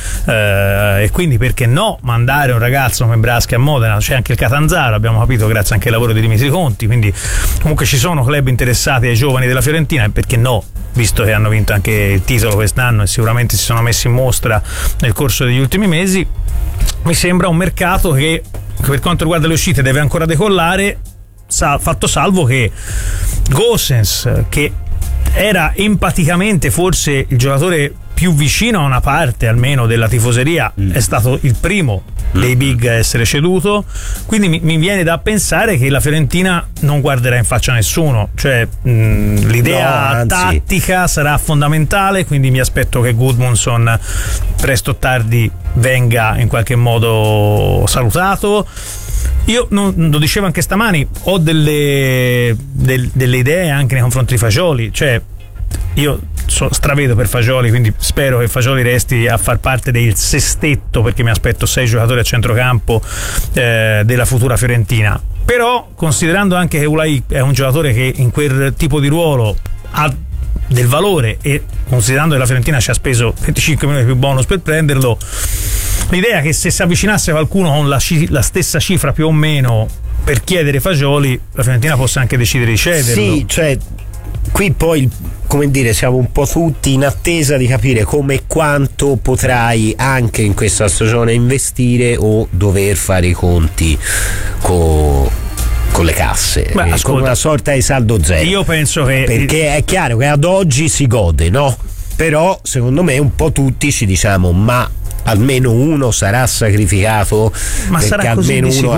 e quindi perché no mandare un ragazzo come Braschi a Modena. C'è anche il Catanzaro, abbiamo capito, grazie anche al lavoro di Dimitri Conti, quindi comunque ci sono club interessati ai giovani della Fiorentina, e perché no, visto che hanno vinto anche il titolo quest'anno e sicuramente si sono messi in mostra nel corso degli ultimi mesi. Mi sembra un mercato che per quanto riguarda le uscite deve ancora decollare, fatto salvo che Gosens, che era empaticamente forse il giocatore più vicino a una parte almeno della tifoseria, è stato il primo dei big a essere ceduto, quindi mi viene da pensare che la Fiorentina non guarderà in faccia a nessuno, cioè l'idea tattica sarà fondamentale, quindi mi aspetto che Gudmundsson presto o tardi venga in qualche modo salutato. Io lo dicevo anche stamani, ho delle idee anche nei confronti di Fagioli, cioè io stravedo per Fagioli, quindi spero che Fagioli resti a far parte del sestetto, perché mi aspetto 6 giocatori a centrocampo della futura Fiorentina. Però considerando anche che Ulai è un giocatore che in quel tipo di ruolo ha del valore, e considerando che la Fiorentina ci ha speso 25 milioni più bonus per prenderlo, l'idea è che se si avvicinasse qualcuno con la stessa cifra più o meno per chiedere Fagioli, la Fiorentina possa anche decidere di cederlo. Sì, cioè qui poi, come dire, siamo un po' tutti in attesa di capire come e quanto potrai anche in questa stagione investire o dover fare i conti con le casse. Beh, ascolta, con una sorta di saldo zero. Io penso che, perché è chiaro che ad oggi si gode, no? Però secondo me un po' tutti ci diciamo, ma almeno uno sarà sacrificato, ma perché sarà almeno uno a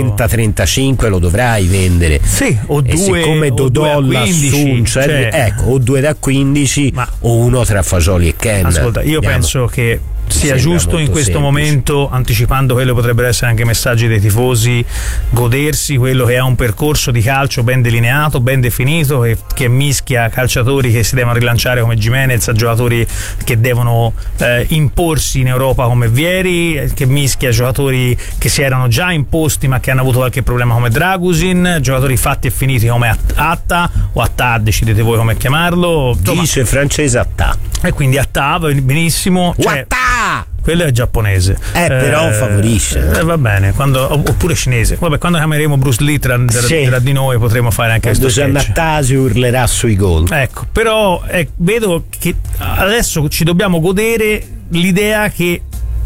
30-35 lo dovrai vendere. Sì, o due, siccome Dodò l'assunce, ecco, o 2 da 15 o uno tra Fagioli e Ken. Ascolta, io penso che sia giusto in questo momento, anticipando quello potrebbero essere anche messaggi dei tifosi, godersi quello che è un percorso di calcio ben delineato, ben definito, che mischia calciatori che si devono rilanciare come Gimenez a giocatori che devono imporsi in Europa come Vieri, che mischia giocatori che si erano già imposti ma che hanno avuto qualche problema come Dragusin, giocatori fatti e finiti come Atta o Attà, decidete voi come chiamarlo. Dice francese Attà, e quindi Attà benissimo, quello è giapponese. Però favorisce. Va bene, oppure cinese. Vabbè, quando chiameremo Bruce Lee tra di noi potremo fare anche questo sketch. Quando Giannattasi urlerà sui gol. Ecco, però vedo che adesso ci dobbiamo godere l'idea che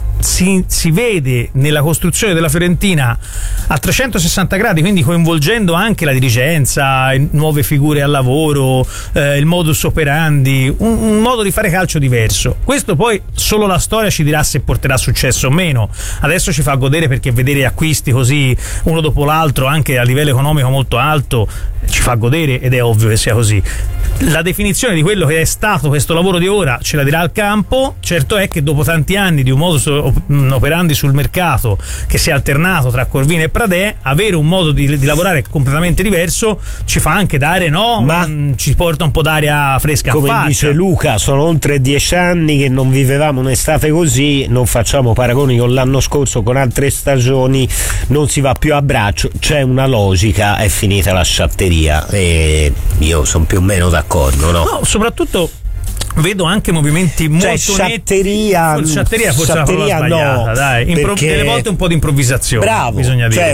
si vede nella costruzione della Fiorentina a 360 gradi, quindi coinvolgendo anche la dirigenza, nuove figure al lavoro, il modus operandi, un modo di fare calcio diverso. Questo poi solo la storia ci dirà se porterà successo o meno. Adesso ci fa godere perché vedere acquisti così uno dopo l'altro anche a livello economico molto alto ci fa godere, ed è ovvio che sia così. La definizione di quello che è stato questo lavoro di ora ce la dirà il campo. Certo è che dopo tanti anni di un modus operandi sul mercato che si è alternato tra Corvino e Pradè, avere un modo di lavorare completamente diverso ci fa anche dare, ci porta un po' d'aria fresca come a faccia. Dice Luca, sono oltre 10 anni che non vivevamo un'estate così, non facciamo paragoni con l'anno scorso, con altre stagioni, non si va più a braccio, c'è una logica, è finita la sciatteria, e io sono più o meno d'accordo, no? Soprattutto vedo anche movimenti molto sciatteria netti. Sciatteria forse è la parola sbagliata, no, dai. Delle volte un po' di improvvisazione. Bravo, bisogna dire.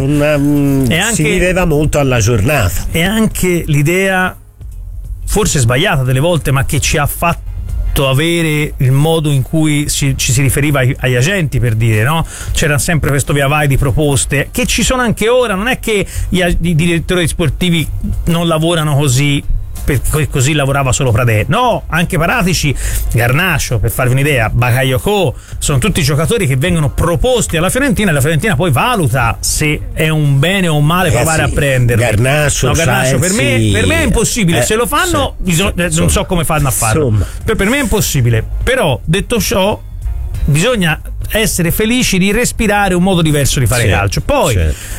E anche, si viveva molto alla giornata. E anche l'idea, forse sbagliata delle volte, ma che ci ha fatto avere il modo in cui ci si riferiva agli agenti, per dire, no? C'era sempre questo via vai di proposte che ci sono anche ora. Non è che i direttori sportivi non lavorano così, così lavorava solo Pradè, no, anche Paratici, Garnacho, per farvi un'idea, Bakayoko, sono tutti giocatori che vengono proposti alla Fiorentina e la Fiorentina poi valuta se è un bene o un male provare a prenderli. Garnacho per me è impossibile, se lo fanno non so come fanno a farlo, per me è impossibile. Però detto ciò, bisogna essere felici di respirare un modo diverso di fare calcio. Poi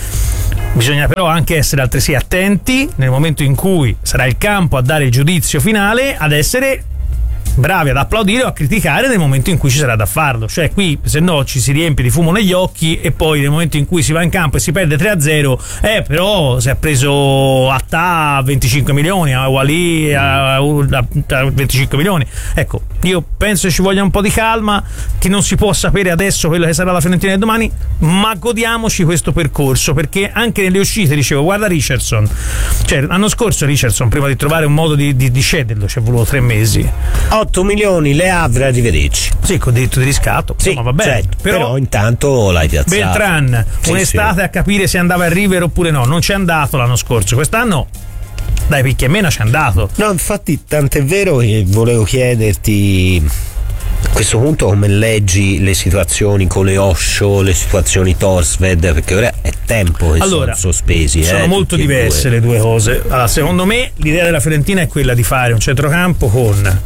bisogna però anche essere altresì attenti nel momento in cui sarà il campo a dare il giudizio finale, ad essere bravi ad applaudire o a criticare nel momento in cui ci sarà da farlo. Cioè qui se no ci si riempie di fumo negli occhi e poi nel momento in cui si va in campo e si perde 3-0, però si è preso a 25 milioni, a Wali a 25 milioni. Ecco, io penso che ci voglia un po' di calma, che non si può sapere adesso quello che sarà la Fiorentina di domani, ma godiamoci questo percorso, perché anche nelle uscite dicevo, guarda Richardson, cioè l'anno scorso Richardson prima di trovare un modo di cederlo ci è voluto 3 mesi. 8 milioni le avrà, arrivederci. Sì, con diritto di riscatto, insomma, va bene. Certo, però intanto l'hai piazzato. Beltran, un'estate a capire se andava a River oppure no. Non c'è andato l'anno scorso, quest'anno dai picchi e meno c'è andato. No, infatti tant'è vero che volevo chiederti a questo punto come leggi le situazioni con le Osho, le situazioni Torsved, perché ora è tempo che sono sospesi. Sono molto diverse le due cose. Allora, secondo me l'idea della Fiorentina è quella di fare un centrocampo con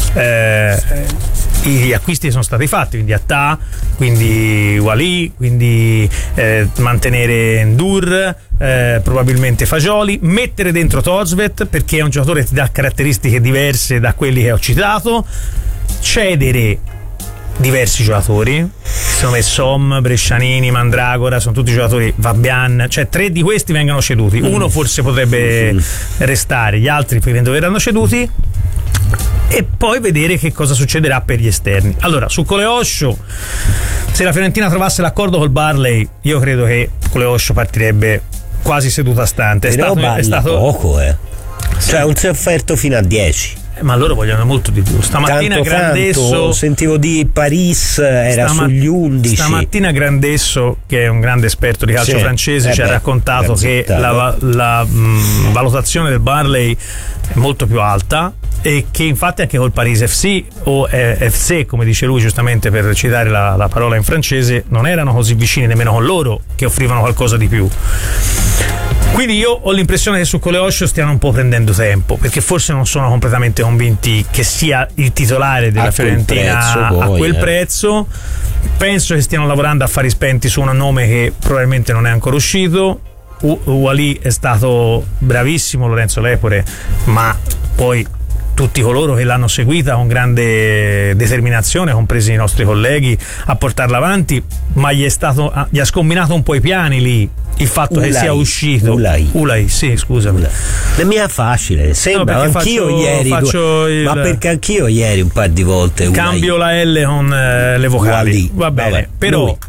gli acquisti che sono stati fatti, quindi Attà, quindi Wali, quindi mantenere Ndur, probabilmente Fagioli, mettere dentro Torsved perché è un giocatore che ti dà caratteristiche diverse da quelli che ho citato, cedere diversi giocatori, secondo me Som, Brescianini, Mandragora sono tutti giocatori, Fabian, cioè 3 di questi vengono ceduti, uno forse potrebbe restare, gli altri poi verranno ceduti, e poi vedere che cosa succederà per gli esterni. Allora, su Coleoscio, se la Fiorentina trovasse l'accordo col Barley, io credo che Coleoscio partirebbe quasi seduta stante. È stato poco, cioè un si è offerto fino a 10. Ma loro vogliono molto di più. Stamattina Grandesso, sentivo di Paris, era sugli 11. Stamattina Grandesso, che è un grande esperto di calcio francese, ci ha raccontato che la valutazione del Barley è molto più alta e che infatti anche col Paris FC o FC, come dice lui giustamente per citare la parola in francese, non erano così vicini nemmeno con loro, che offrivano qualcosa di più. Quindi io ho l'impressione che su Coleoscio stiano un po' prendendo tempo, perché forse non sono completamente convinti che sia il titolare della Fiorentina a quel prezzo. Penso che stiano lavorando a fari spenti su un nome che probabilmente non è ancora uscito. Wali è stato bravissimo, Lorenzo Lepore, ma poi tutti coloro che l'hanno seguita con grande determinazione, compresi i nostri colleghi, a portarla avanti, ma gli ha scombinato un po' i piani lì il fatto che sia uscito Ulai, sì, scusa. La mia facile, sembra, anch'io ieri ma perché anch'io ieri un paio di volte cambio la L con le vocali, va bene. Vabbè, però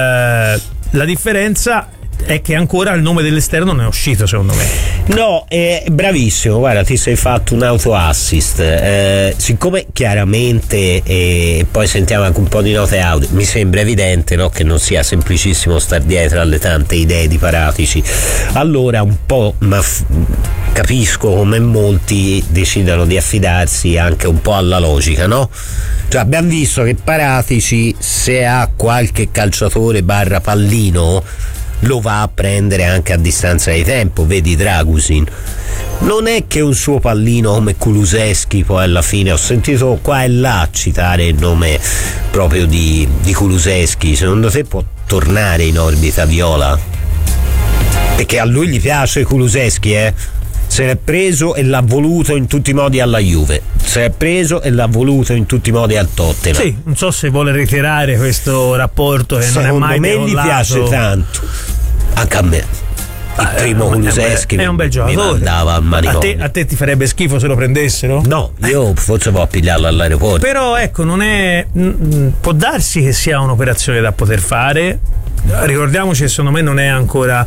la differenza è che ancora il nome dell'esterno non è uscito, secondo me. No, bravissimo, guarda, ti sei fatto un auto assist, siccome chiaramente poi sentiamo anche un po' di note audio, mi sembra evidente, no, che non sia semplicissimo star dietro alle tante idee di Paratici, allora un po' capisco come molti decidano di affidarsi anche un po' alla logica, no? Cioè abbiamo visto che Paratici, se ha qualche calciatore barra pallino, lo va a prendere anche a distanza di tempo, vedi Dragusin. Non è che un suo pallino come Kulusevski, poi alla fine ho sentito qua e là citare il nome proprio di Kulusevski, secondo te può tornare in orbita viola? Perché a lui gli piace Kulusevski, se l'è preso e l'ha voluto in tutti i modi alla Juve, se l'è preso e l'ha voluto in tutti i modi al Tottenham. Sì, non so se vuole ritirare questo rapporto che secondo non è mai me gli piace tanto, anche a me. Il primo Kulusevski è un bel giocatore, mi mandava al manicomio. A te ti farebbe schifo se lo prendessero? No, io forse vado a pigliarlo all'aeroporto. Però ecco, non è, può darsi che sia un'operazione da poter fare. Ricordiamoci che secondo me non è ancora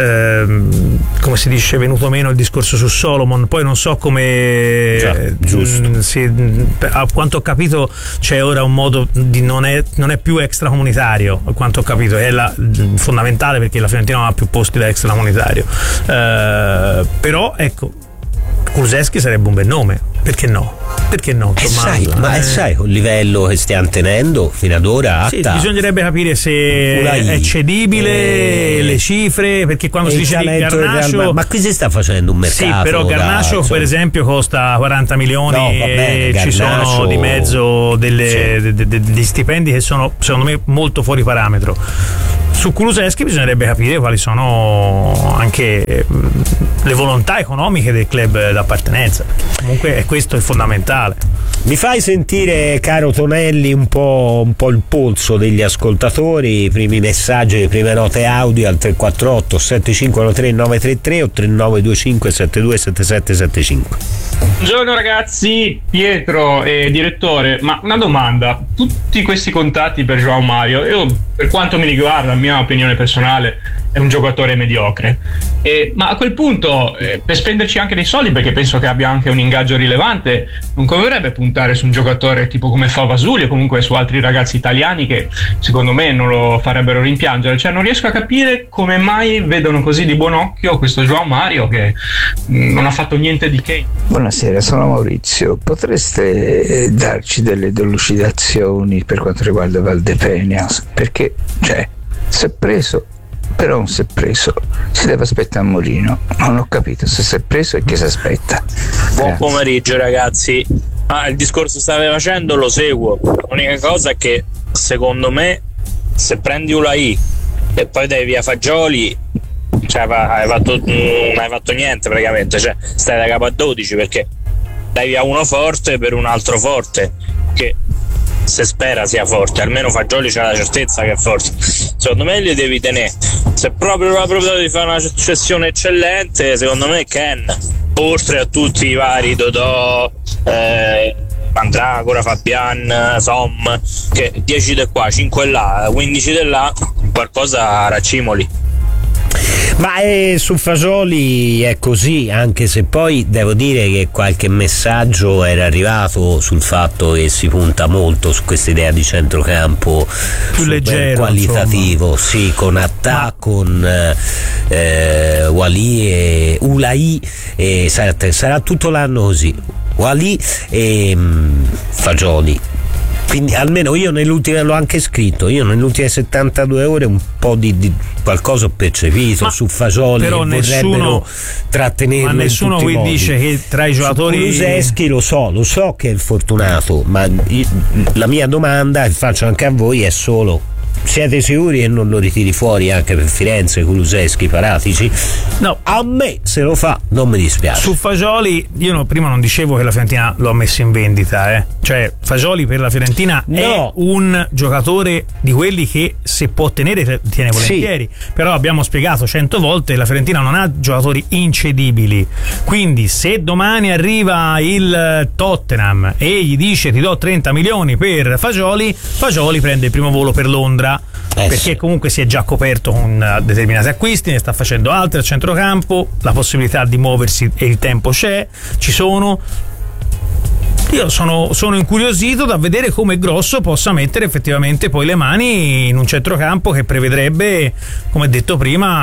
come si dice venuto meno il discorso su Solomon, poi non so come a quanto ho capito c'è ora un modo di non è più extracomunitario, a quanto ho capito è fondamentale, perché la Fiorentina non ha più posti da extracomunitario, però ecco, Kulusevski sarebbe un bel nome, perché no? Perché no? Sai col livello che stiamo tenendo fino ad ora, bisognerebbe capire se è cedibile, le cifre, perché quando si dice di Garnacho, ma qui si sta facendo un mercato. Sì, però Garnacho per esempio costa 40 milioni e ci sono di mezzo degli stipendi che sono secondo me molto fuori parametro. Su Kulusevski bisognerebbe capire quali sono anche le volontà economiche del club d'appartenenza. Comunque è questo il fondamentale. Mi fai sentire, caro Tonelli, un po' il polso degli ascoltatori, i primi messaggi, le prime note audio al 348 7513 933 o 3925 727775. Buongiorno ragazzi, Pietro e direttore, ma una domanda: tutti questi contatti per João Mario, io per quanto mi riguarda, la mia opinione personale, è un giocatore mediocre, ma a quel punto per spenderci anche dei soldi, perché penso che abbia anche un ingaggio rilevante, non converrebbe puntare su un giocatore tipo come Favasuli o comunque su altri ragazzi italiani che secondo me non lo farebbero rimpiangere? Cioè non riesco a capire come mai vedono così di buon occhio questo João Mario che non ha fatto niente di che. Buonasera, sono Maurizio. Potreste darci delle delucidazioni per quanto riguarda Valdepeñas? Perché, si è preso, però non si è preso, si deve aspettare a Mourinho. Non ho capito se si è preso e che si aspetta. Buon pomeriggio ragazzi. Il discorso che state facendo lo seguo. L'unica cosa è che secondo me se prendi Ulai e poi dai via Fagioli, non hai fatto niente praticamente, stai da capo a 12, perché dai via uno forte per un altro forte che se spera sia forte, almeno Fagioli c'ha la certezza che è forte. Secondo me li devi tenere. Se proprio la proprietà di fare una cessione eccellente, secondo me Ken, oltre a tutti i vari Dodò, Mandragora, Fabian, Som, che 10 di qua, 5 là, 15 di là, qualcosa raccimoli. Ma su Fagioli è così, anche se poi devo dire che qualche messaggio era arrivato sul fatto che si punta molto su questa idea di centrocampo più leggero, qualitativo, sì, con attacco, con Wali e Ulai, e sarà tutto l'anno così, Wali e Fagioli. Quindi almeno io nell'ultima, l'ho anche scritto, io nelle ultime 72 ore un po' di qualcosa ho percepito su Fagioli, però vorrebbero trattenerlo. Ma nessuno qui dice che tra i giocatori Kulusevski lo so che è il fortunato, ma la mia domanda, che faccio anche a voi, è solo: siete sicuri che non lo ritiri fuori anche per Firenze, Kulusevski, Paratici? No, a me se lo fa non mi dispiace. Su Fagioli io prima non dicevo che la Fiorentina l'ho messo in vendita, cioè Fagioli per la Fiorentina è un giocatore di quelli che se può tenere tiene volentieri, però abbiamo spiegato 100 volte la Fiorentina non ha giocatori incedibili, quindi se domani arriva il Tottenham e gli dice ti do 30 milioni per Fagioli prende il primo volo per Londra, perché comunque si è già coperto con determinati acquisti, ne sta facendo altri a centrocampo, la possibilità di muoversi e il tempo ci sono. Io sono incuriosito da vedere come Grosso possa mettere effettivamente poi le mani in un centrocampo che prevedrebbe, come detto prima,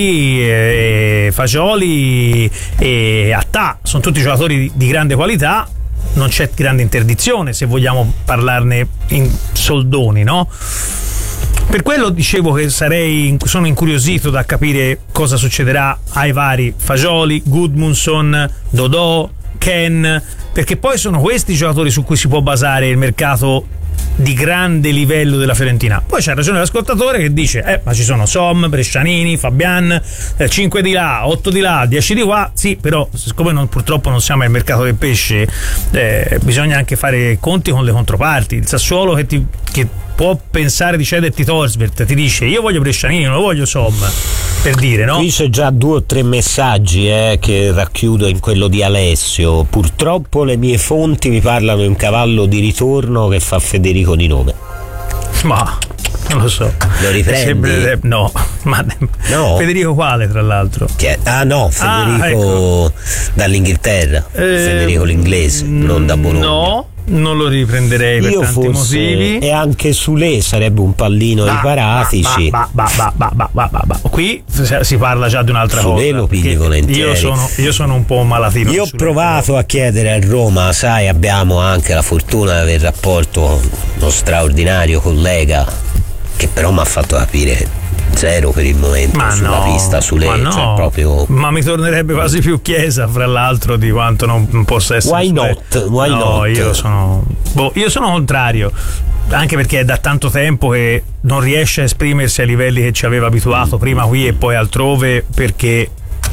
Ulahi, Fagioli e Attà. Sono tutti giocatori di grande qualità, non c'è grande interdizione se vogliamo parlarne in soldoni, no? Per quello dicevo che sono incuriosito da capire cosa succederà ai vari Fagioli, Gudmundsson, Dodò, Ken, perché poi sono questi i giocatori su cui si può basare il mercato di grande livello della Fiorentina. Poi c'ha ragione l'ascoltatore che dice ma ci sono Som, Brescianini, Fabian, 5 di là, 8 di là, 10 di qua. Sì, però siccome purtroppo non siamo al mercato del pesce, bisogna anche fare conti con le controparti. Il Sassuolo che può pensare di cederti Torsvert ti dice io voglio Brescianini, non lo voglio Som, per dire, no? Qui c'è già 2 o 3 messaggi che racchiudo in quello di Alessio. Purtroppo le mie fonti mi parlano di un cavallo di ritorno che fa Federico di nome. Ma non lo so, lo riprendi? No. Federico quale tra l'altro? Federico dall'Inghilterra, Federico l'inglese, non da Bologna. No, non lo riprenderei per tanti motivi. E anche Sule sarebbe un pallino di Paratici. Qui si parla già di un'altra cosa. Sule lo pigli volentieri. Io sono un po' malatino. Io ho provato a chiedere a Roma, sai, abbiamo anche la fortuna di aver rapporto con uno straordinario collega che però mi ha fatto capire zero per il momento sulla pista Sule, cioè proprio. Ma mi tornerebbe quasi più Chiesa, fra l'altro, di quanto non possa essere. Why not? Io sono contrario, anche perché è da tanto tempo che non riesce a esprimersi ai livelli che ci aveva abituato prima qui e poi altrove, perché